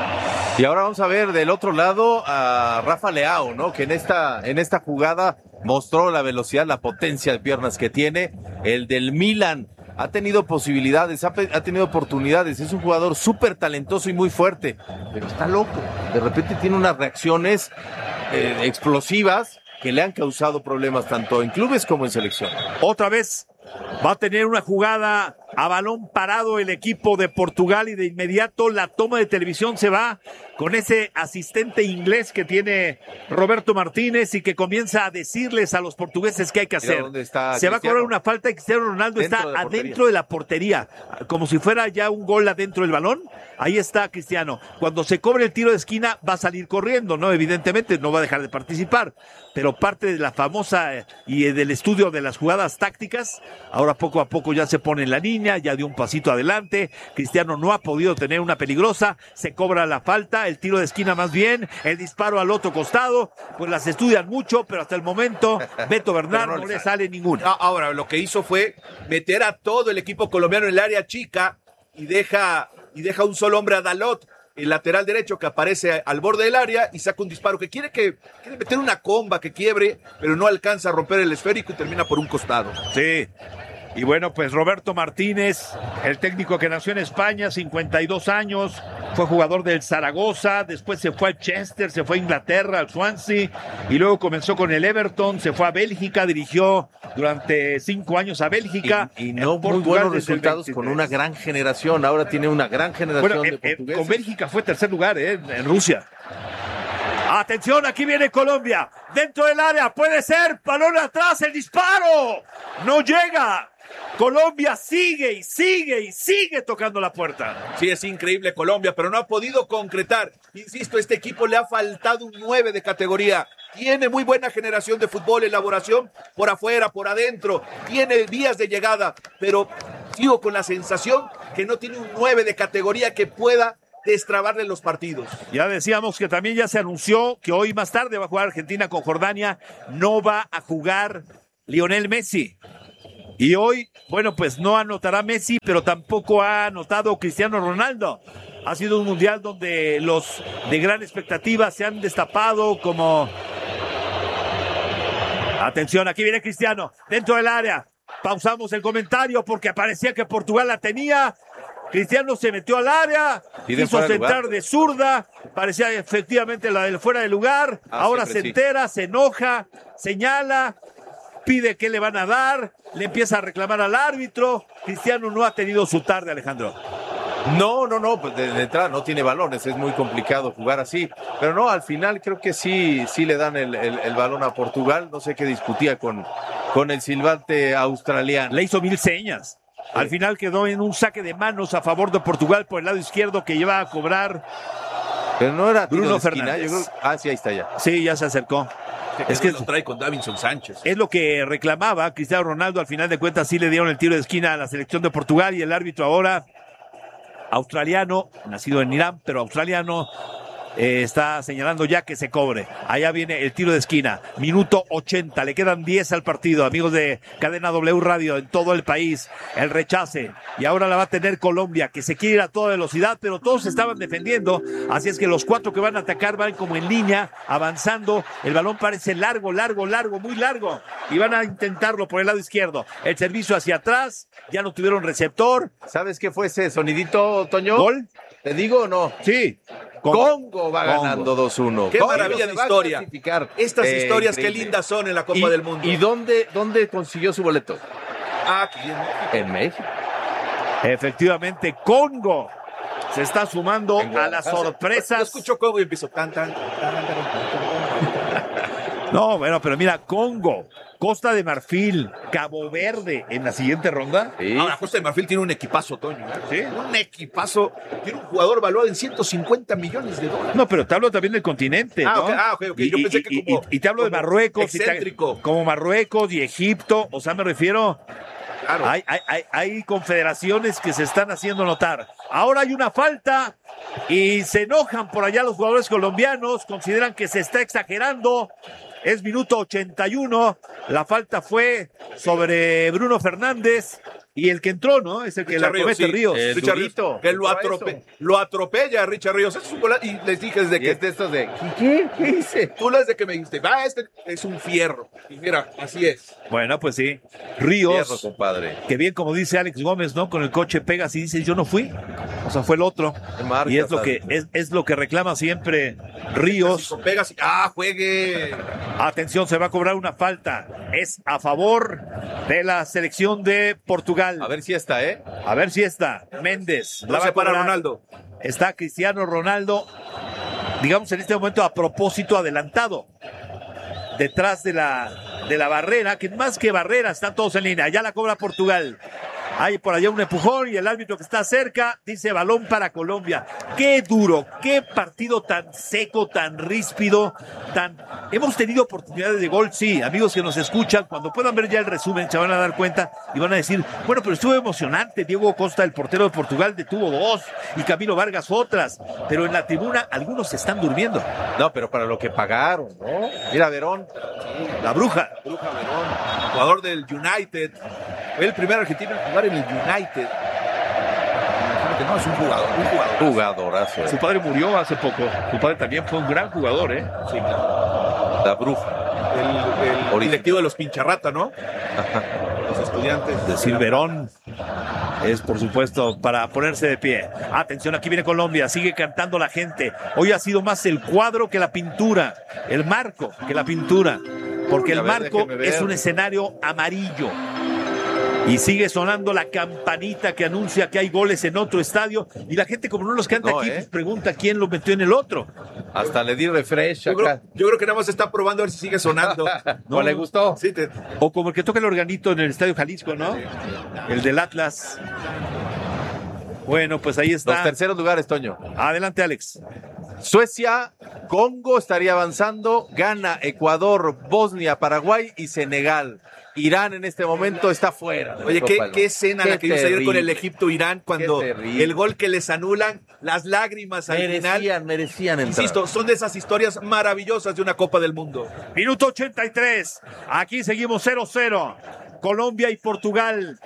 S2: Y ahora vamos a ver del otro lado a Rafa Leao, ¿no? Que en esta, en esta jugada mostró la velocidad, la potencia de piernas que tiene. El del Milan ha tenido posibilidades, ha, pe- ha tenido oportunidades. Es un jugador súper talentoso y muy fuerte, pero está loco. De repente tiene unas reacciones eh, explosivas que le han causado problemas tanto en clubes como en selección.
S1: Otra vez va a tener una jugada a balón parado el equipo de Portugal y de inmediato la toma de televisión se va con ese asistente inglés que tiene Roberto Martínez y que comienza a decirles a los portugueses qué hay que
S2: Mira
S1: hacer.
S2: dónde está
S1: Se va a
S2: Cristiano.
S1: cobrar una falta y Cristiano Ronaldo
S2: Dentro
S1: está
S2: de la portería.
S1: adentro de la portería, como si fuera ya un gol adentro del balón. Ahí está Cristiano. Cuando se cobre el tiro de esquina va a salir corriendo, ¿no? Evidentemente no va a dejar de participar, pero parte de la famosa eh, y del estudio de las jugadas tácticas, ahora poco a poco ya se pone en la línea, ya dio un pasito adelante. Cristiano no ha podido tener una peligrosa, se cobra la falta, el tiro de esquina más bien, el disparo al otro costado, pues las estudian mucho, pero hasta el momento Beto Bernal
S2: Pero
S1: no,
S2: no
S1: le
S2: le
S1: sale ninguna.
S3: Ah, Ahora, lo que hizo fue meter a todo el equipo colombiano en el área chica y deja, y deja un solo hombre a Dalot, el lateral derecho, que aparece al borde del área y saca un disparo que quiere que quiere meter una comba que quiebre, pero no alcanza a romper el esférico y termina por un costado.
S1: Sí. Y bueno, pues Roberto Martínez, el técnico que nació en España, cincuenta y dos años, fue jugador del Zaragoza, después se fue al Chester, se fue a Inglaterra, al Swansea, y luego comenzó con el Everton, se fue a Bélgica, dirigió durante cinco años a Bélgica.
S2: Y, y
S1: en
S2: no muy
S1: Portugal
S2: buenos
S1: desde el
S2: resultados con
S1: veintitrés.
S2: una gran generación. Ahora tiene una gran generación
S1: Bueno,
S2: de
S1: eh, eh,
S2: portugueses.
S1: con Bélgica fue tercer lugar, eh, en Rusia. Atención, aquí viene Colombia, dentro del área, puede ser, balón atrás, el disparo, no llega. Colombia sigue y sigue y sigue tocando la puerta.
S3: Sí, es increíble Colombia, pero no ha podido concretar. Insisto, a este equipo le ha faltado un nueve de categoría. Tiene muy buena generación de fútbol, elaboración por afuera, por adentro. Tiene vías de llegada, pero sigo con la sensación que no tiene un nueve de categoría que pueda destrabarle los partidos.
S1: Ya decíamos que también ya se anunció que hoy más tarde va a jugar Argentina con Jordania, no va a jugar Lionel Messi. Y hoy, bueno, pues no anotará Messi, pero tampoco ha anotado Cristiano Ronaldo. Ha sido un mundial donde los de gran expectativa se han destapado como... Atención, aquí viene Cristiano, dentro del área. Pausamos el comentario porque parecía que Portugal la tenía. Cristiano se metió al área, quiso centrar de zurda, parecía efectivamente la del fuera de lugar. Ah, ahora se entera, sí. Se enoja, señala, pide que le van a dar, le empieza a reclamar al árbitro. Cristiano no ha tenido su tarde, Alejandro.
S2: No, no, no, pues de, de entrada no tiene balones, es muy complicado jugar así, pero no, al final creo que sí, sí le dan el, el, el balón a Portugal, no sé qué discutía con, con el silbante australiano.
S1: Le hizo mil señas, sí. Al final quedó en un saque de manos a favor de Portugal por el lado izquierdo que iba a cobrar
S2: pero no era
S1: Bruno
S2: esquina,
S1: Fernández.
S2: Yo creo, ah, sí, ahí está ya.
S1: Sí, ya se acercó.
S3: Es que lo trae con Davinson Sánchez.
S1: Es lo que reclamaba Cristiano Ronaldo, al final de cuentas sí le dieron el tiro de esquina a la selección de Portugal y el árbitro ahora... australiano, nacido en Irán, pero australiano, eh, está señalando ya que se cobre. Allá viene el tiro de esquina, minuto ochenta, le quedan diez al partido, amigos de Cadena W Radio en todo el país, el rechace, y ahora la va a tener Colombia, que se quiere ir a toda velocidad, pero todos se estaban defendiendo, así es que los cuatro que van a atacar van como en línea, avanzando, el balón parece largo, largo, largo, muy largo, y van a intentarlo por el lado izquierdo, el servicio hacia atrás, ya no tuvieron receptor.
S2: ¿Sabes qué fue ese sonidito, Toño?
S1: ¿Gol?
S2: ¿Te digo o no?
S1: Sí.
S2: Congo va Congo. ganando dos uno.
S3: Qué
S2: Congo
S3: maravilla de historia. Estas
S2: eh,
S3: historias
S2: increíble.
S3: Qué lindas son en la Copa
S2: ¿Y,
S3: del Mundo.
S2: ¿Y dónde, dónde consiguió su boleto?
S3: Aquí en México.
S2: En México.
S1: Efectivamente, Congo se está sumando
S2: Congo.
S1: a las sorpresas.
S3: Yo escucho Congo y empiezo tan, tan, tan, tan, tan, tan.
S1: No, bueno, pero mira, Congo, Costa de Marfil, Cabo Verde en la siguiente ronda.
S3: Sí. Ahora, Costa de Marfil tiene un equipazo, Toño.
S1: ¿Sí?
S3: Un equipazo. Tiene un jugador valuado en ciento cincuenta millones de dólares.
S1: No, pero te hablo también del continente,
S3: ah,
S1: ¿no?
S3: Okay, ah, ok, ok. Yo
S1: y,
S3: pensé
S1: y,
S3: que como...
S1: Y, y te hablo de Marruecos.
S3: Excéntrico.
S1: Y te, como Marruecos y Egipto. O sea, me refiero...
S3: Claro.
S1: Hay, hay, hay, hay confederaciones que se están haciendo notar. Ahora hay una falta y se enojan por allá los jugadores colombianos. Consideran que se está exagerando. Es minuto ochenta y uno. La falta fue sobre Bruno Fernández. Y el que entró, ¿no? Es el que
S3: Richard
S1: la comete
S3: Ríos.
S1: Ríos.
S3: Sí. Richard Ríos. Que lo, atrope lo atropella a Richard Ríos. Es un golazo. Y les dije desde que.
S2: Es de estos de. ¿Qué? ¿Qué hice?
S3: Tú les de que me dijiste, va, este es un fierro. Y mira, así es.
S1: Bueno, pues sí. Ríos.
S2: Fierro, compadre.
S1: Que bien, como dice Alex Gómez, ¿no? Con el coche pegas y dices, yo no fui. O sea, fue el otro.
S2: Marca,
S1: y es lo que es, es lo que reclama siempre Ríos.
S3: Con pegas y, ah, juegue.
S1: Atención, se va a cobrar una falta. Es a favor de la selección de Portugal.
S2: A ver si está, ¿eh?
S1: A ver si está. Méndez.
S3: No se para Ronaldo.
S1: Está Cristiano Ronaldo, digamos en este momento a propósito adelantado. Detrás de la, de la barrera, que más que barrera, están todos en línea. Ya la cobra Portugal. Hay por allá un empujón y el árbitro que está cerca dice balón para Colombia. Qué duro, qué partido tan seco, tan ríspido, tan... Hemos tenido oportunidades de gol, sí, amigos que nos escuchan, cuando puedan ver ya el resumen se van a dar cuenta y van a decir, bueno, pero estuvo emocionante, Diego Costa, el portero de Portugal, detuvo dos y Camilo Vargas otras, pero en la tribuna algunos se están durmiendo.
S2: No, pero para lo que pagaron, ¿no? Mira, Verón.
S1: Sí, la bruja.
S3: Bruja Verón, jugador del United. Fue el primer argentino en jugar en el United. No, es un jugador, un jugador.
S2: Jugadorazo. Eh.
S1: Su padre murió hace poco. Su padre también fue un gran jugador, ¿eh?
S3: Sí, claro.
S2: La bruja.
S3: El, el directivo de los Pincharrata, ¿no? Los estudiantes.
S1: Decir Verón es, por supuesto, para ponerse de pie. Atención, aquí viene Colombia. Sigue cantando la gente. Hoy ha sido más el cuadro que la pintura. El marco que la pintura. Porque el marco es un escenario amarillo. Y sigue sonando la campanita que anuncia que hay goles en otro estadio. Y la gente, como no los canta no, aquí, ¿eh? pues pregunta quién lo metió en el otro.
S2: Hasta le di refresh
S3: yo
S2: acá.
S3: Creo, yo creo que nada más está probando a ver si sigue sonando.
S2: ¿No le gustó?
S3: Sí, te...
S1: O como el que toca el organito en el Estadio Jalisco, ¿no? Sí. El del Atlas. Bueno, pues ahí está.
S2: Los terceros lugares, Toño.
S1: Adelante, Alex.
S2: Suecia, Congo estaría avanzando, Ghana, Ecuador, Bosnia, Paraguay y Senegal. Irán en este momento está fuera.
S3: Oye, qué, qué escena qué la que vimos ayer con el Egipto-Irán cuando el gol que les anulan, las lágrimas al
S2: merecían,
S3: final.
S2: Merecían entrar.
S3: Insisto, son de esas historias maravillosas de una Copa del Mundo.
S1: Minuto ochenta y tres. Aquí seguimos cero cero. Colombia y Portugal.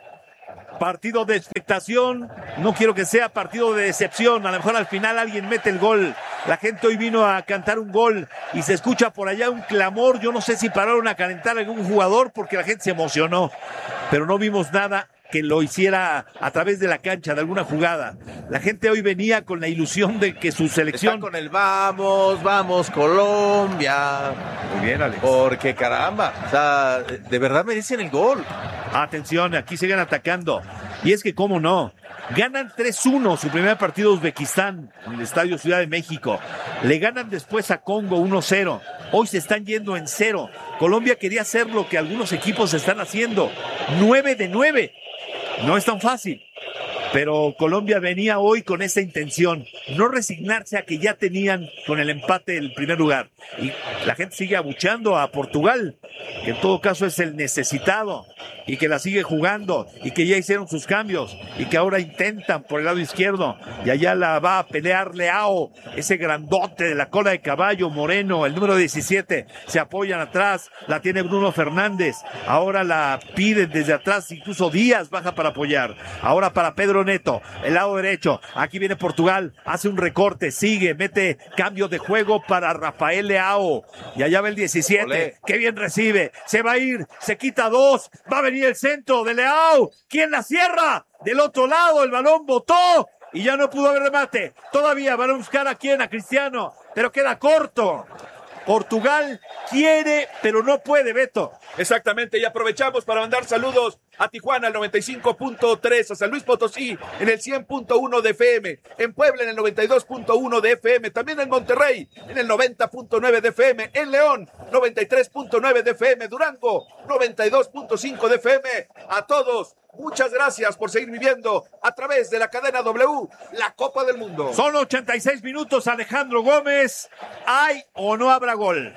S1: Partido de expectación, no quiero que sea partido de decepción, a lo mejor al final alguien mete el gol, la gente hoy vino a cantar un gol y se escucha por allá un clamor, yo no sé si pararon a calentar a algún jugador porque la gente se emocionó, pero no vimos nada que lo hiciera a través de la cancha, de alguna jugada. La gente hoy venía con la ilusión de que su selección...
S2: Está con el vamos, vamos Colombia.
S1: Muy bien, Alex.
S2: Porque caramba, o sea, de verdad merecen el gol.
S1: Atención, aquí siguen atacando. Y es que, ¿cómo no? Ganan tres uno su primer partido a Uzbekistán en el Estadio Ciudad de México. Le ganan después a Congo uno cero. Hoy se están yendo en cero. Colombia quería hacer lo que algunos equipos están haciendo. nueve de nueve. No es tan fácil. Pero Colombia venía hoy con esa intención, no resignarse a que ya tenían con el empate el primer lugar. Y la gente sigue abucheando a Portugal, que en todo caso es el necesitado, y que la sigue jugando, y que ya hicieron sus cambios, y que ahora intentan por el lado izquierdo, y allá la va a pelear Leao, ese grandote de la cola de caballo, Moreno, el número diecisiete, se apoyan atrás, la tiene Bruno Fernández, ahora la piden desde atrás, incluso Díaz baja para apoyar, ahora para Pedro Neto, el lado derecho, aquí viene Portugal, hace un recorte, sigue, mete cambio de juego para Rafael Leao, y allá va el diecisiete, Olé. Qué bien recibe, se va a ir, se quita dos, va a venir el centro de Leao, ¿quién la cierra? Del otro lado, el balón botó, y ya no pudo haber remate, todavía van a buscar a quién, a Cristiano, pero queda corto. Portugal quiere, pero no puede, Beto.
S3: Exactamente, y aprovechamos para mandar saludos a Tijuana, al noventa y cinco punto tres, a San Luis Potosí, en el cien punto uno de F M, en Puebla, en el noventa y dos punto uno de F M, también en Monterrey, en el noventa punto nueve de F M, en León, noventa y tres punto nueve de F M, Durango, noventa y dos punto cinco de F M. A todos, muchas gracias por seguir viviendo a través de la cadena W, la Copa del Mundo.
S1: Son ochenta y seis minutos, Alejandro Gómez. ¿Hay o no habrá gol?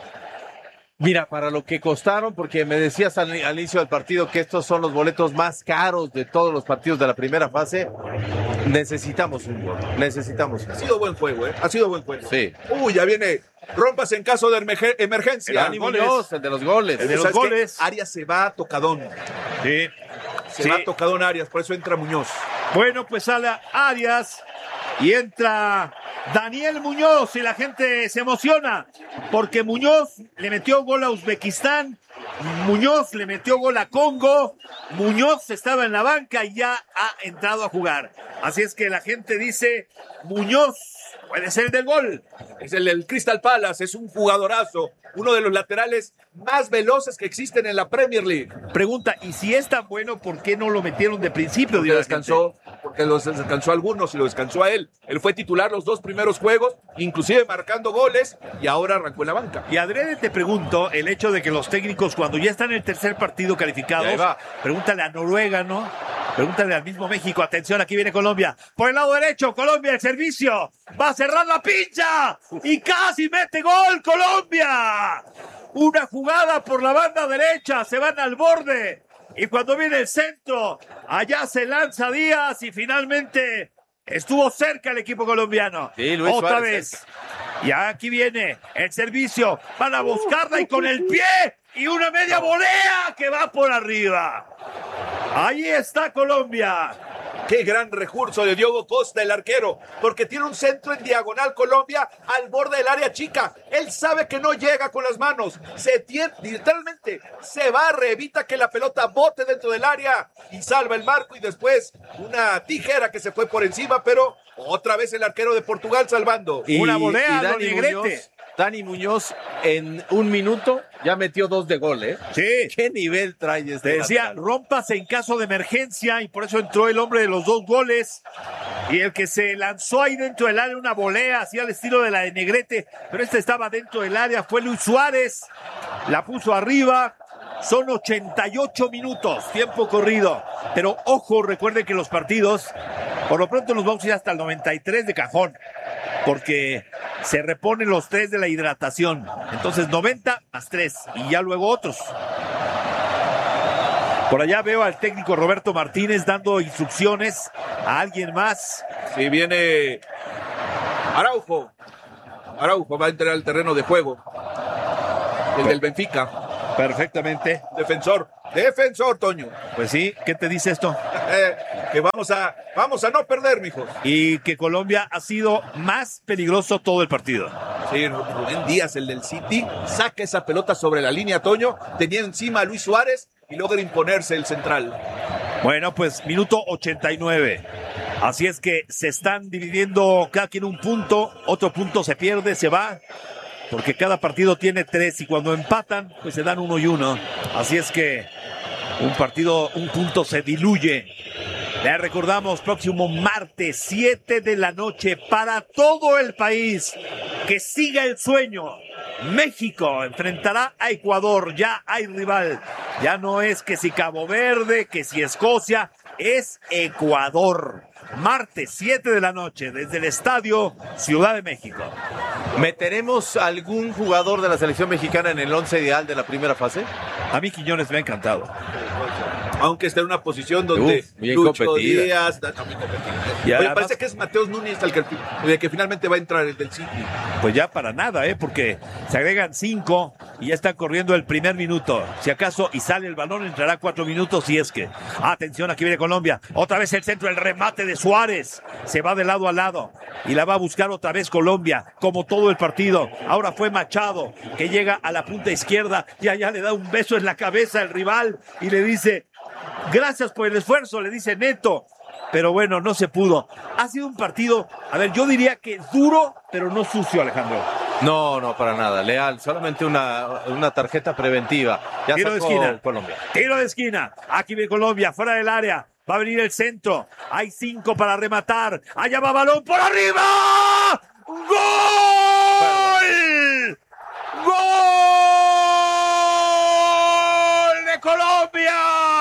S2: Mira, para lo que costaron, porque me decías al, al inicio del partido que estos son los boletos más caros de todos los partidos de la primera fase, necesitamos un gol, necesitamos un gol.
S3: Ha sido buen juego, ¿eh? Ha sido buen juego.
S2: Sí.
S3: Uy, ya viene Rompas en caso de emerge- emergencia.
S2: Dani Muñoz, el de los goles.
S3: El de los goles. Arias se va a tocadón.
S1: Sí.
S3: Se
S1: sí.
S3: va a tocadón Arias, por eso entra Muñoz.
S1: Bueno, pues sale Arias y entra Daniel Muñoz y la gente se emociona porque Muñoz le metió gol a Uzbekistán, Muñoz le metió gol a Congo, Muñoz estaba en la banca y ya ha entrado a jugar. Así es que la gente dice, Muñoz puede ser el del gol.
S3: Es el del Crystal Palace, es un jugadorazo, uno de los laterales más veloces que existen en la Premier League.
S1: Pregunta, ¿y si es tan bueno, por qué no lo metieron de principio?
S3: Porque descansó, porque los descansó a algunos y lo descansó a él. Él fue titular los dos primeros juegos, inclusive marcando goles, y ahora arrancó en la banca.
S1: Y adrede te pregunto, el hecho de que los técnicos cuando ya están en el tercer partido calificados, pregúntale a Noruega, ¿no? Pregúntale al mismo México, atención, aquí viene Colombia, por el lado derecho, Colombia, el servicio, va a cerrar la pincha, y casi mete gol Colombia. Una jugada por la banda derecha, se van al borde, y cuando viene el centro, allá se lanza Díaz, y finalmente estuvo cerca el equipo colombiano.
S2: Sí, Luis
S1: Otra
S2: Suárez,
S1: vez,
S2: cerca.
S1: Y aquí viene el servicio, van a buscarla, y con el pie, y una media volea que va por arriba. Ahí está Colombia.
S3: Qué gran recurso de Diogo Costa, el arquero, porque tiene un centro en diagonal Colombia al borde del área chica. Él sabe que no llega con las manos, se tiene, literalmente se barre, evita que la pelota bote dentro del área y salva el marco, y después una tijera que se fue por encima, pero otra vez el arquero de Portugal salvando.
S2: Y,
S1: una volea,
S2: y Dani Muñoz, Dani Muñoz en un minuto ya metió dos de gol, ¿eh?
S1: Sí.
S2: ¿Qué nivel trae este?
S1: Te decía,
S2: lateral?
S1: rompas en caso de emergencia, y por eso entró el hombre de los dos goles. Y el que se lanzó ahí dentro del área, una volea, así al estilo de la de Negrete, pero este estaba dentro del área, fue Luis Suárez, la puso arriba. Son ochenta y ocho minutos, tiempo corrido. Pero ojo, recuerden que los partidos, por lo pronto nos vamos a ir hasta el noventa y tres de cajón. porque se reponen los tres de la hidratación. Entonces noventa más tres y ya luego otros. Por allá veo al técnico Roberto Martínez dando instrucciones a alguien más.
S3: Sí, viene Araujo. Araujo va a entrar al terreno de juego. El del Benfica.
S1: Perfectamente.
S3: Defensor. Defensor, Toño.
S1: Pues sí, ¿qué te dice esto?
S3: Eh, que vamos a, vamos a no perder, mijos.
S1: Y que Colombia ha sido más peligroso todo el partido.
S3: Sí, Rubén Díaz, el del City, saca esa pelota sobre la línea, Toño. Tenía encima a Luis Suárez y logra imponerse el central.
S1: Bueno, pues minuto ochenta y nueve. Así es que se están dividiendo cada quien un punto, otro punto se pierde, se va, porque cada partido tiene tres y cuando empatan, pues se dan uno y uno. Así es que un partido, un punto se diluye. Le recordamos, próximo martes, siete de la noche, para todo el país, que siga el sueño. México enfrentará a Ecuador, ya hay rival. Ya no es que si Cabo Verde, que si Escocia, es Ecuador. Martes, siete de la noche, desde el Estadio Ciudad de México.
S2: ¿Meteremos algún jugador de la selección mexicana en el once ideal de la primera fase?
S1: A mí Quiñones me ha encantado.
S3: Aunque está en una posición donde
S2: Uf, bien
S3: Lucho
S2: competida.
S3: Díaz... Está muy competida.
S1: Y
S3: Oye,
S1: además-
S3: parece que es Mateus Núñez el que, el que finalmente va a entrar, el del City.
S1: Pues ya para nada, ¿eh? Porque se agregan cinco y ya está corriendo el primer minuto. Si acaso y sale el balón, entrará cuatro minutos y es que... Atención, aquí viene Colombia. Otra vez el centro, el remate de Suárez. Se va de lado a lado y la va a buscar otra vez Colombia, como todo el partido. Ahora fue Machado, que llega a la punta izquierda y allá le da un beso en la cabeza al rival y le dice... Gracias por el esfuerzo, le dice Neto. Pero bueno, no se pudo. Ha sido un partido, a ver, yo diría que duro, pero no sucio, Alejandro.
S2: No, no, para nada. Leal, solamente una, una tarjeta preventiva. Ya
S1: Tiro de
S2: sacó
S1: esquina.
S2: Colombia.
S1: Tiro de esquina. Aquí viene Colombia, fuera del área. Va a venir el centro. Hay cinco para rematar. Allá va balón por arriba. ¡Gol! ¡Gol de Colombia!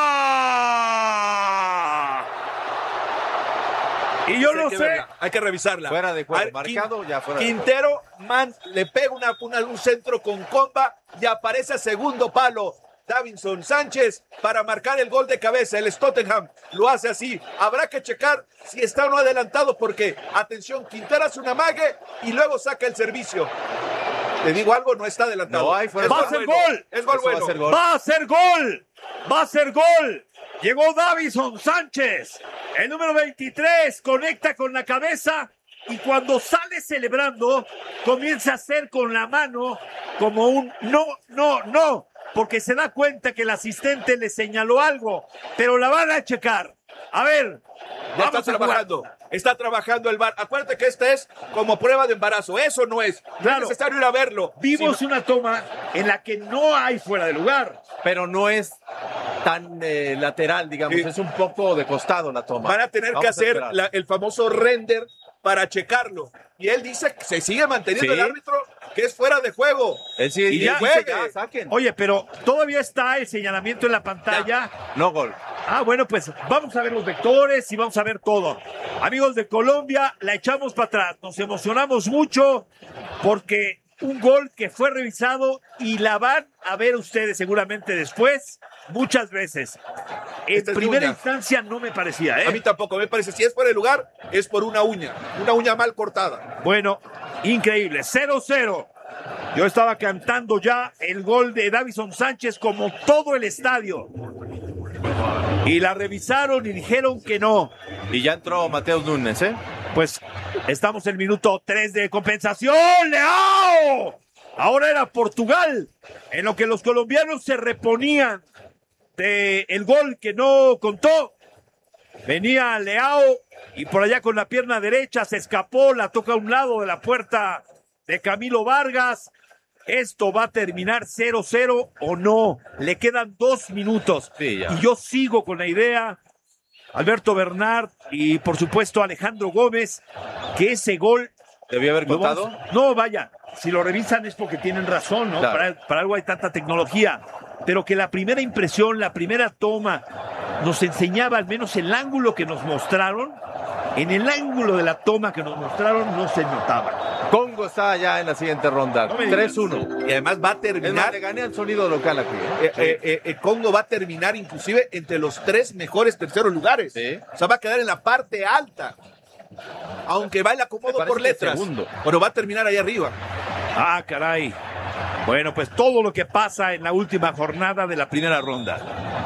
S1: Y yo
S3: Sí,
S1: no
S3: hay que
S1: sé.
S3: verla, hay que revisarla.
S2: Fuera de juego,
S3: Al-
S2: marcado,
S3: Quin-
S2: ya fuera de
S3: Quintero man, le pega una, una- un centro con comba y aparece a segundo palo Davinson Sánchez para marcar el gol de cabeza. El Tottenham lo hace así. Habrá que checar si está o no adelantado porque, atención, Quintero hace una mague y luego saca el servicio. Te digo algo, no está adelantado.
S2: No hay fuera
S3: Es
S2: de
S1: ¡Va a
S3: gol
S1: ser
S3: bueno,
S1: gol!
S3: Es gol
S2: Eso va a
S3: bueno.
S2: ser gol.
S1: ¡Va a ser gol! ¡Va a ser gol! Llegó Davinson Sánchez, el número veintitrés, conecta con la cabeza y cuando sale celebrando, comienza a hacer con la mano como un no, no, no, porque se da cuenta que el asistente le señaló algo, pero la van a checar. A ver,
S3: Ya está
S1: vamos a jugar.
S3: trabajando. Está trabajando el V A R. Acuérdate que esta es como prueba de embarazo. Eso no es. No
S1: Claro.
S3: es necesario ir a verlo.
S1: Vimos
S3: Sino-
S1: una toma en la que no hay fuera de lugar.
S2: Pero no es tan eh, lateral, digamos.
S3: Sí.
S2: Es un poco de costado la toma.
S3: Van a tener
S2: Vamos
S3: que
S2: a
S3: hacer
S2: esperar.
S3: la- el famoso render para checarlo. Y él dice que se sigue manteniendo
S2: Sí.
S3: el árbitro que es fuera de juego.
S2: Él sí,
S3: Y
S2: y
S3: ya
S2: dice,
S3: juegue.
S2: ya, saquen.
S1: Oye, pero todavía está el señalamiento en la pantalla.
S2: No gol.
S1: Ah, bueno, pues vamos a ver los vectores y vamos a ver todo. Amigos de Colombia, la echamos para atrás. Nos emocionamos mucho porque un gol que fue revisado y la van a ver ustedes seguramente después, muchas veces. En
S3: Esta es
S1: primera
S3: uña.
S1: instancia no me parecía, ¿eh?
S3: A mí tampoco me parece. Si es por el lugar, es por una uña. Una uña mal cortada.
S1: Bueno, increíble, cero cero. Yo estaba cantando ya el gol de Davinson Sánchez como todo el estadio. Y la revisaron y dijeron que no.
S2: Y ya entró Mateus Núñez, ¿eh?
S1: Pues estamos en el minuto tres de compensación. ¡Leao! Ahora era Portugal, en lo que los colombianos se reponían de el gol que no contó. Venía Leao y por allá con la pierna derecha se escapó, la toca a un lado de la puerta de Camilo Vargas. Esto va a terminar cero cero o no. Le quedan dos minutos.
S2: Sí, ya.
S1: Y yo sigo con la idea, Alberto Bernard y por supuesto Alejandro Gómez, que ese gol...
S2: ¿Debió haber
S1: lo vamos-
S2: contado?
S1: No, vaya, si lo revisan es porque tienen razón, ¿no?
S2: Claro.
S1: Para, para algo hay tanta tecnología. Pero que la primera impresión, la primera toma, nos enseñaba al menos el ángulo que nos mostraron, en el ángulo de la toma que nos mostraron no se notaba.
S2: Congo está ya en la siguiente ronda,
S1: No
S2: tres uno.
S3: Y además va a
S2: Es más,
S3: terminar,
S2: le gané al sonido local aquí. ¿eh?
S3: eh, eh, eh, eh, Congo va a terminar inclusive entre los tres mejores terceros lugares.
S2: Sí.
S3: O sea, va a quedar en la parte alta. Aunque va el
S2: Me
S3: acomodo
S2: parece
S3: por
S2: que
S3: letras.
S2: segundo.
S3: Pero va a terminar ahí arriba.
S1: Ah, caray. Bueno, pues todo lo que pasa en la última jornada de la primera ronda.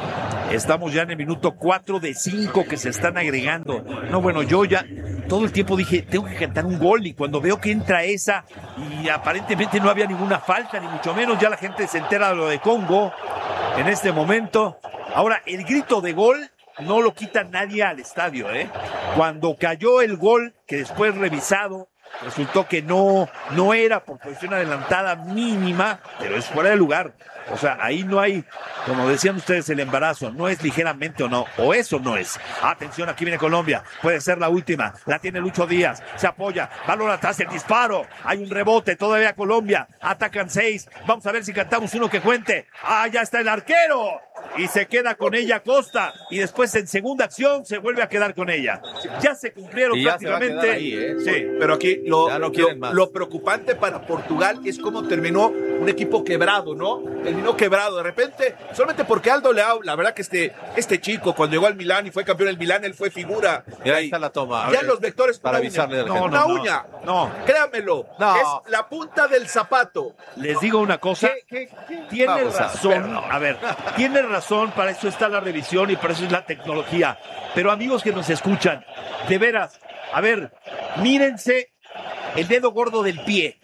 S1: Estamos ya en el minuto cuatro de cinco que se están agregando. No, bueno, yo ya todo el tiempo dije, tengo que cantar un gol, y cuando veo que entra esa y aparentemente no había ninguna falta, ni mucho menos, ya la gente se entera de lo de Congo en este momento. Ahora, el grito de gol no lo quita nadie al estadio, ¿eh? Cuando cayó el gol, que después revisado, resultó que no, no era por posición adelantada mínima, pero es fuera de lugar. O sea, ahí no hay, como decían ustedes, el embarazo. No es ligeramente o no, o eso no es. Atención, aquí viene Colombia. Puede ser la última. La tiene Lucho Díaz. Se apoya. Balón atrás, el disparo. Hay un rebote. Todavía Colombia. Atacan seis. Vamos a ver si cantamos uno que cuente. Ah, ya está el arquero. Y se queda con ella Costa. Y después en segunda acción se vuelve a quedar con ella. Ya se cumplieron
S2: Y ya se va a
S1: prácticamente.
S2: quedar ahí, ¿eh?
S1: Sí.
S3: Pero aquí lo,
S2: Ya no
S3: lo,
S2: quieren más.
S3: lo preocupante para Portugal es cómo terminó un equipo quebrado, ¿no? Terminó quebrado. De repente, solamente porque Aldo Leao, la verdad que este, este chico, cuando llegó al Milán y fue campeón del Milán, él fue figura.
S2: Y ahí está la toma.
S3: Ya los vectores
S2: Para
S3: una
S2: avisarle
S3: uña.
S2: a la
S3: No,
S2: gente.
S3: una
S1: no, no.
S3: uña.
S1: No.
S3: Créamelo.
S2: No.
S3: Es la punta del zapato.
S1: Les digo una cosa.
S2: ¿Qué, qué, qué?
S1: Tiene
S2: Vamos a
S1: razón,
S2: ver, no.
S1: a ver, tiene razón, para eso está la revisión y para eso es la tecnología. Pero amigos que nos escuchan, de veras, a ver, mírense el dedo gordo del pie.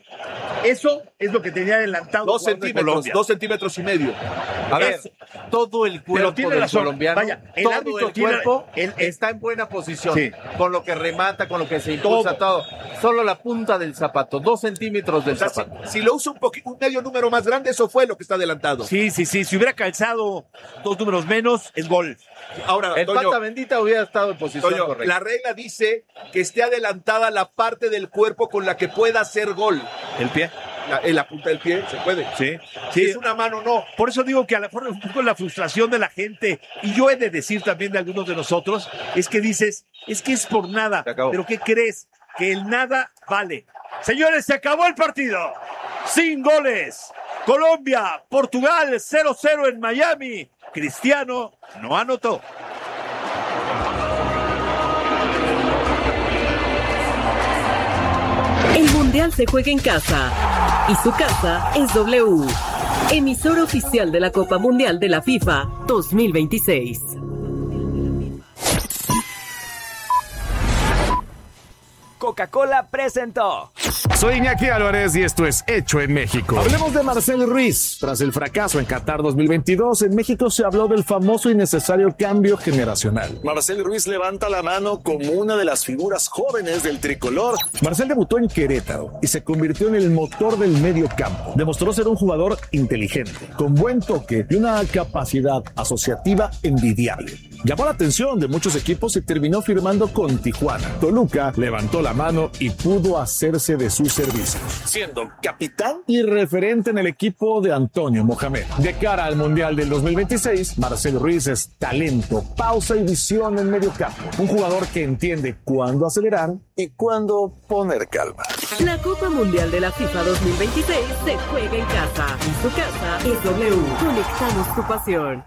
S1: Eso es lo que tenía adelantado.
S3: Dos
S1: jugando en
S3: centímetros,
S1: Colombia.
S3: dos centímetros y medio.
S2: A ver,
S1: Eso.
S2: todo el
S1: Pero
S2: cuerpo
S1: tiene
S2: del
S1: razón.
S2: colombiano,
S1: Vaya, el
S2: todo
S1: árbitro
S2: el
S1: tiene-
S2: cuerpo
S1: el- el-
S2: está en buena posición,
S1: Sí.
S2: con lo que remata, con lo que se impulsa, todo. Solo la punta del zapato, dos centímetros del
S3: O sea, si,
S2: zapato.
S3: si lo usa un, poqui- un medio número más grande, eso fue lo que está adelantado.
S1: Sí, sí, sí, si hubiera calzado dos números menos, es gol.
S3: Ahora,
S2: El
S3: Toño,
S2: pata bendita hubiera estado en posición
S3: Toño,
S2: correcta.
S3: la regla dice que esté adelantada la parte del cuerpo con la que pueda hacer gol.
S1: ¿El pie?
S3: La, en la punta del pie se puede.
S1: Sí,
S3: Si
S1: sí.
S3: es una mano, no.
S1: Por eso digo que a lo mejor un poco la frustración de la gente, y yo he de decir también de algunos de nosotros, es que dices, es que es por nada.
S2: Se acabó.
S1: Pero ¿qué crees? Que el nada vale. Señores, se acabó el partido. Sin goles. Colombia, Portugal, cero cero en Miami. Cristiano no anotó.
S4: El Mundial se juega en casa y su casa es W, emisor oficial de la Copa Mundial de la FIFA dos mil veintiséis.
S5: Coca-Cola presentó.
S6: Soy Iñaki Álvarez y esto es Hecho en México. Hablemos de Marcelo Ruiz. Tras el fracaso en Qatar dos mil veintidós, en México se habló del famoso y necesario cambio generacional. Marcelo Ruiz levanta la mano como una de las figuras jóvenes del tricolor. Marcel debutó en Querétaro y se convirtió en el motor del medio campo. Demostró ser un jugador inteligente, con buen toque y una capacidad asociativa envidiable. Llamó la atención de muchos equipos y terminó firmando con Tijuana. Toluca levantó la mano y pudo hacerse de sus servicios, siendo capitán y referente en el equipo de Antonio Mohamed. De cara al Mundial del dos mil veintiséis, Marcelo Ruiz es talento, pausa y visión en medio campo. Un jugador que entiende cuándo acelerar y cuándo poner calma.
S4: La Copa Mundial de la FIFA dos mil veintiséis se juega en casa y su casa es W. Conectamos tu pasión.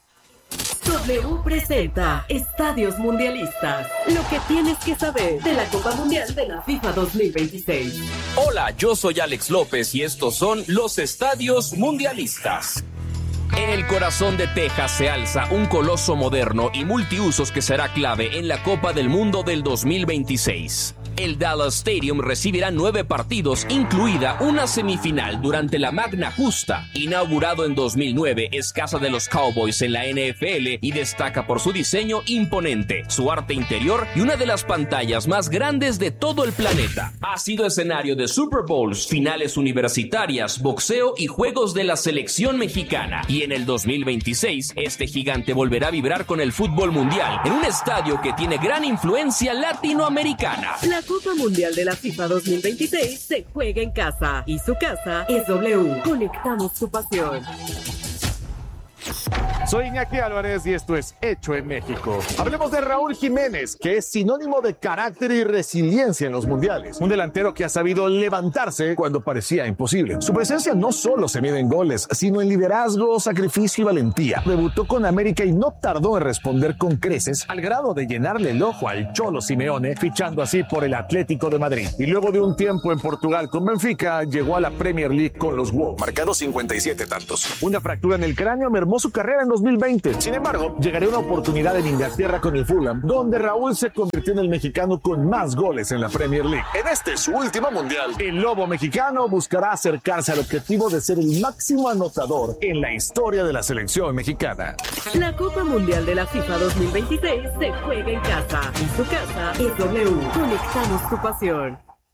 S4: W presenta Estadios Mundialistas. Lo que tienes que saber de la Copa Mundial de la FIFA dos mil veintiséis.
S7: Hola, yo soy Alex López y estos son los Estadios Mundialistas. En el corazón de Texas se alza un coloso moderno y multiusos que será clave en la Copa del Mundo del dos mil veintiséis. El Dallas Stadium recibirá nueve partidos, incluida una semifinal durante la Magna Justa. Inaugurado en dos mil nueve, es casa de los Cowboys en la N F L y destaca por su diseño imponente, su arte interior y una de las pantallas más grandes de todo el planeta. Ha sido escenario de Super Bowls, finales universitarias, boxeo y juegos de la selección mexicana. Y en el dos mil veintiséis, este gigante volverá a vibrar con el fútbol mundial en un estadio que tiene gran influencia latinoamericana.
S4: La Copa Mundial de la FIFA dos mil veintiséis se juega en casa y su casa es W. Conectamos tu pasión.
S6: Soy Iñaki Álvarez y esto es Hecho en México. Hablemos de Raúl Jiménez, que es sinónimo de carácter y resiliencia en los mundiales. Un delantero que ha sabido levantarse cuando parecía imposible. Su presencia no solo se mide en goles, sino en liderazgo, sacrificio y valentía. Debutó con América y no tardó en responder con creces, al grado de llenarle el ojo al Cholo Simeone, fichando así por el Atlético de Madrid. Y luego de un tiempo en Portugal con Benfica, llegó a la Premier League con los Wolves, marcando cincuenta y siete tantos. Una fractura en el cráneo mermó su carrera en dos mil veinte. Sin embargo, llegaría una oportunidad en Inglaterra con el Fulham, donde Raúl se convirtió en el mexicano con más goles en la Premier League. En este su último mundial, el lobo mexicano buscará acercarse al objetivo de ser el máximo anotador en la historia de la selección mexicana.
S4: La Copa Mundial de la FIFA dos mil veintiséis se juega en casa y su casa es W. Conectamos tu pasión.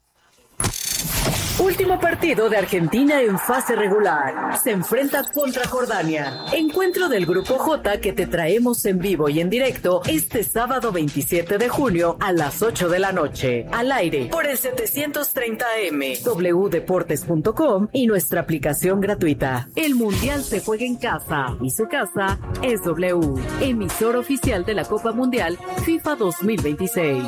S4: Último partido de Argentina en fase regular. Se enfrenta contra Jordania. Encuentro del Grupo J que te traemos en vivo y en directo este sábado veintisiete de junio a las ocho de la noche. Al aire por el setecientos treinta A M, w deportes punto com y nuestra aplicación gratuita. El Mundial se juega en casa y su casa es W. Emisor oficial de la Copa Mundial FIFA dos mil veintiséis.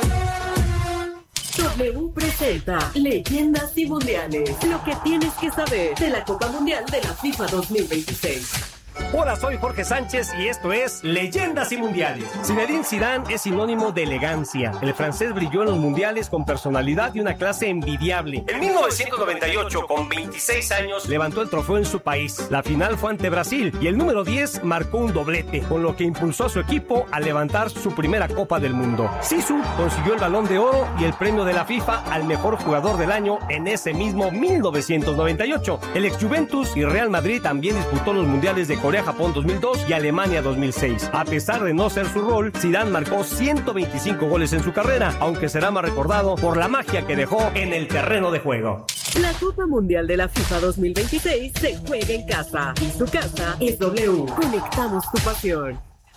S4: W presenta Leyendas y Mundiales. Lo que tienes que saber de la Copa Mundial de la FIFA dos mil veintiséis.
S8: Hola, soy Jorge Sánchez y esto es Leyendas y Mundiales. Zinedine Zidane es sinónimo de elegancia. El francés brilló en los mundiales con personalidad y una clase envidiable. En mil novecientos noventa y ocho, con veintiséis años, levantó el trofeo en su país. La final fue ante Brasil y el número diez marcó un doblete, con lo que impulsó a su equipo a levantar su primera Copa del Mundo. Zizou consiguió el Balón de Oro y el premio de la FIFA al mejor jugador del año en ese mismo mil novecientos noventa y ocho. El ex Juventus y Real Madrid también disputó los mundiales de Corea, Japón dos mil dos y Alemania dos mil seis. A pesar de no ser su rol, Zidane marcó ciento veinticinco goles en su carrera, aunque será más recordado por la magia que dejó en el terreno de juego.
S4: La Copa Mundial de la FIFA dos mil veintiséis se juega en casa y su casa es W. Conectamos tu pasión.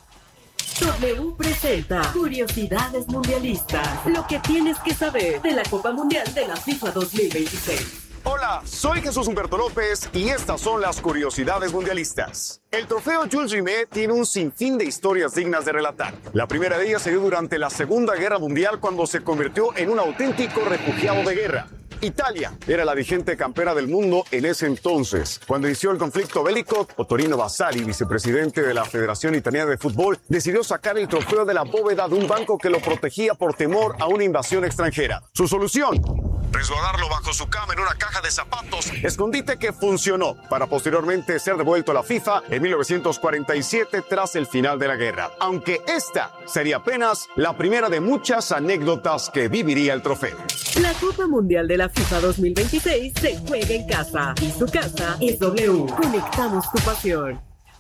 S4: W presenta Curiosidades Mundialistas. Lo que tienes que saber de la Copa Mundial de la FIFA dos mil veintiséis.
S9: Hola, soy Jesús Humberto López y estas son las curiosidades mundialistas. El trofeo Jules Rimet tiene un sinfín de historias dignas de relatar. La primera de ellas se dio durante la Segunda Guerra Mundial cuando se convirtió en un auténtico refugiado de guerra. Italia era la vigente campera del mundo en ese entonces. Cuando inició el conflicto bélico, Ottorino Vasari, vicepresidente de la Federación Italiana de Fútbol, decidió sacar el trofeo de la bóveda de un banco que lo protegía por temor a una invasión extranjera. Su solución: resguardarlo bajo su cama en una caja de zapatos, escondite que funcionó para posteriormente ser devuelto a la FIFA en mil novecientos cuarenta y siete tras el final de la guerra. Aunque esta sería apenas la primera de muchas anécdotas que viviría el trofeo.
S4: La Copa Mundial de la FIFA dos mil veintiséis se juega en casa y su casa es W. Conectamos tu pasión.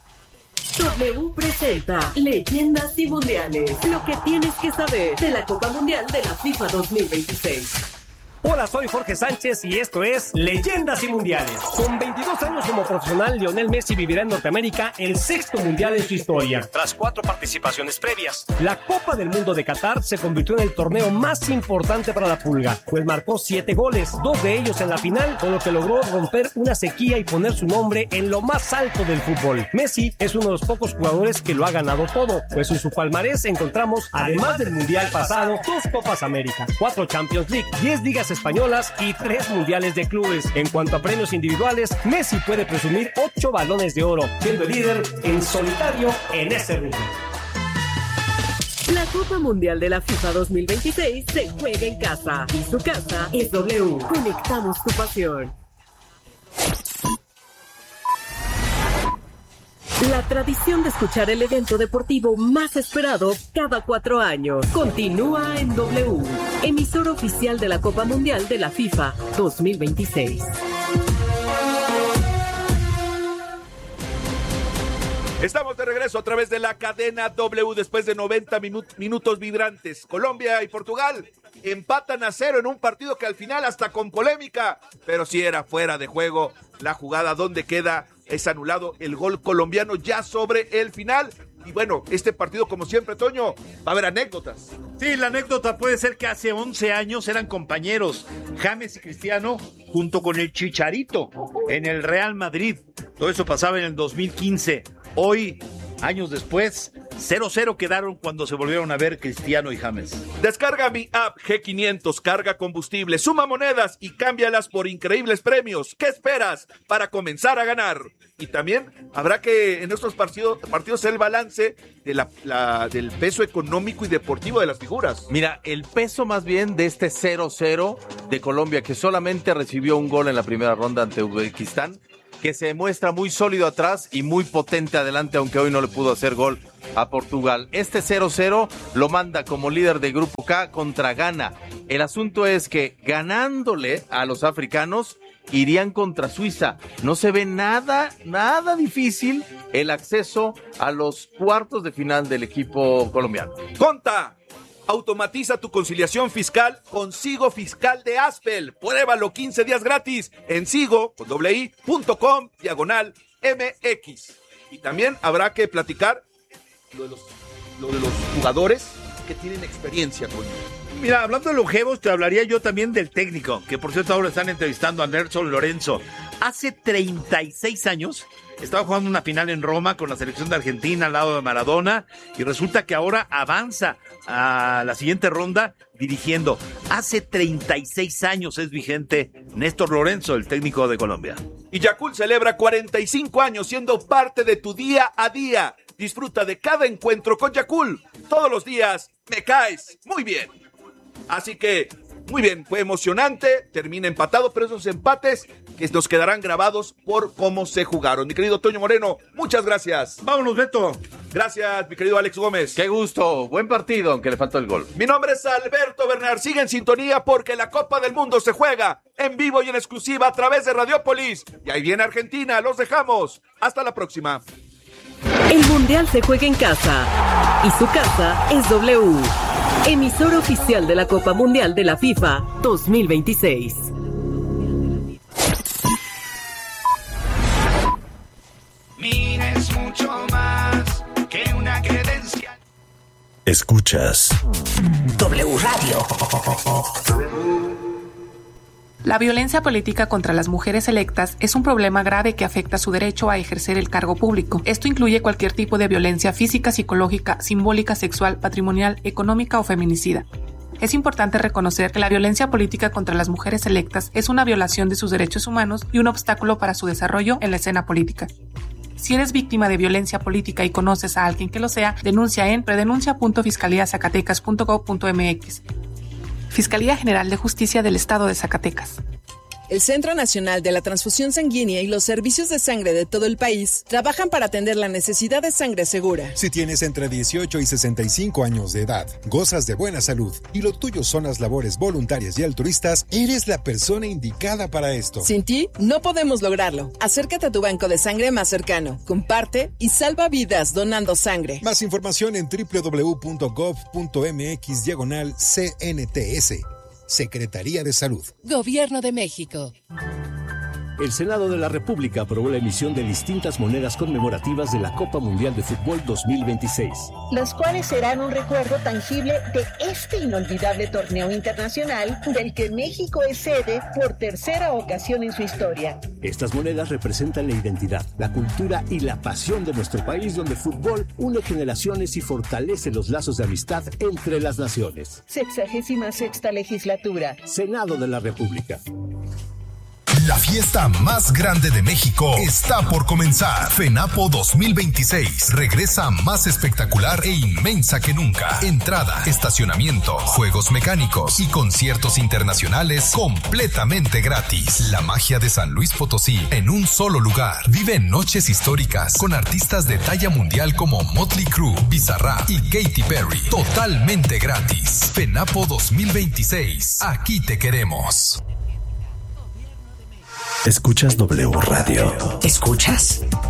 S4: W presenta Leyendas y Mundiales. Lo que tienes que saber de la Copa Mundial de la FIFA dos mil veintiséis.
S8: Hola, soy Jorge Sánchez y esto es Leyendas y Mundiales. Con veintidós años como profesional, Lionel Messi vivirá en Norteamérica el sexto mundial en su historia, tras cuatro participaciones previas. La Copa del Mundo de Qatar se convirtió en el torneo más importante para la Pulga, pues marcó siete goles, dos de ellos en la final, con lo que logró romper una sequía y poner su nombre en lo más alto del fútbol. Messi es uno de los pocos jugadores que lo ha ganado todo, pues en su palmarés encontramos, además del mundial pasado, dos Copas América, cuatro Champions League, diez ligas españolas y tres mundiales de clubes. En cuanto a premios individuales, Messi puede presumir ocho balones de oro, siendo el líder en solitario en ese rubro.
S4: La Copa Mundial de la FIFA dos mil veintiséis se juega en casa y su casa es W. Conectamos tu pasión. La tradición de escuchar el evento deportivo más esperado cada cuatro años continúa en W, emisor oficial de la Copa Mundial de la FIFA dos mil veintiséis.
S3: Estamos de regreso a través de la cadena W después de noventa minut- minutos vibrantes. Colombia y Portugal empatan a cero en un partido que al final hasta con polémica, pero sí era fuera de juego la jugada donde queda es anulado el gol colombiano ya sobre el final. Y bueno, este partido, como siempre, Toño, va a haber anécdotas.
S1: Sí, la anécdota puede ser que hace once años eran compañeros James y Cristiano junto con el Chicharito en el Real Madrid. Todo eso pasaba en el dos mil quince. Hoy años después, cero cero quedaron cuando se volvieron a ver Cristiano y James.
S3: Descarga mi app G quinientos, carga combustible, suma monedas y cámbialas por increíbles premios. ¿Qué esperas para comenzar a ganar? Y también habrá que en estos partidos, partidos el balance de la, la, del peso económico y deportivo de las figuras.
S2: Mira, el peso más bien de este cero cero de Colombia, que solamente recibió un gol en la primera ronda ante Uzbekistán, que se muestra muy sólido atrás y muy potente adelante, aunque hoy no le pudo hacer gol a Portugal. Este cero cero lo manda como líder de Grupo K contra Ghana. El asunto es que ganándole a los africanos, irían contra Suiza. No se ve nada, nada difícil el acceso a los cuartos de final del equipo colombiano.
S3: ¡Conta! Automatiza tu conciliación fiscal con Sigo Fiscal de Aspel. Pruébalo quince días gratis en sigo, con doble i, punto com, diagonal, mx. Y también habrá que platicar lo de los, lo de los jugadores que tienen experiencia con ellos.
S1: Mira, hablando de longevos, te hablaría yo también del técnico, que por cierto ahora están entrevistando a Nelson Lorenzo. Hace treinta y seis años estaba jugando una final en Roma con la selección de Argentina al lado de Maradona y resulta que ahora avanza a la siguiente ronda dirigiendo. Hace treinta y seis años es vigente Néstor Lorenzo, el técnico de Colombia.
S3: Y Yakult celebra cuarenta y cinco años siendo parte de tu día a día. Disfruta de cada encuentro con Yakult. Todos los días me caes muy bien. Así que, muy bien, fue emocionante, termina empatado, pero esos empates que nos quedarán grabados por cómo se jugaron. Mi querido Toño Moreno, muchas gracias.
S1: Vámonos, Beto.
S3: Gracias, mi querido Alex Gómez.
S2: Qué gusto, buen partido, aunque le faltó el gol.
S3: Mi nombre es Alberto Bernard, sigue en sintonía porque la Copa del Mundo se juega en vivo y en exclusiva a través de Radiopolis. Y ahí viene Argentina, los dejamos. Hasta la próxima.
S4: El Mundial se juega en casa y su casa es W, emisora oficial de la Copa Mundial de la FIFA dos mil veintiséis.
S10: Mira, es mucho más que una credencial.
S11: Escuchas W Radio.
S12: La violencia política contra las mujeres electas es un problema grave que afecta su derecho a ejercer el cargo público. Esto incluye cualquier tipo de violencia física, psicológica, simbólica, sexual, patrimonial, económica o feminicida. Es importante reconocer que la violencia política contra las mujeres electas es una violación de sus derechos humanos y un obstáculo para su desarrollo en la escena política. Si eres víctima de violencia política y conoces a alguien que lo sea, denuncia en predenuncia punto fiscalía zacatecas punto gob punto mx. Fiscalía General de Justicia del Estado de Zacatecas.
S13: El Centro Nacional de la Transfusión Sanguínea y los servicios de sangre de todo el país trabajan para atender la necesidad de sangre segura.
S14: Si tienes entre dieciocho y sesenta y cinco años de edad, gozas de buena salud y lo tuyo son las labores voluntarias y altruistas, eres la persona indicada para esto.
S13: Sin ti, no podemos lograrlo. Acércate a tu banco de sangre más cercano, comparte y salva vidas donando sangre.
S14: Más información en doble u doble u doble u punto gob punto mx diagonal C N T S. Secretaría de Salud.
S15: Gobierno de México.
S16: El Senado de la República aprobó la emisión de distintas monedas conmemorativas de la Copa Mundial de Fútbol dos mil veintiséis.
S17: Las cuales serán un recuerdo tangible de este inolvidable torneo internacional del que México es sede por tercera ocasión en su historia.
S16: Estas monedas representan la identidad, la cultura y la pasión de nuestro país, donde el fútbol une generaciones y fortalece los lazos de amistad entre las naciones.
S17: Sexagésima sexta legislatura.
S16: Senado de la República.
S11: La fiesta más grande de México está por comenzar. FENAPO dos mil veintiséis regresa más espectacular e inmensa que nunca. Entrada, estacionamiento, juegos mecánicos y conciertos internacionales completamente gratis. La magia de San Luis Potosí en un solo lugar. Vive noches históricas con artistas de talla mundial como Motley Crue, Bizarrap y Katy Perry. Totalmente gratis. FENAPO dos mil veintiséis. Aquí te queremos. Escuchas W Radio.
S15: ¿Escuchas?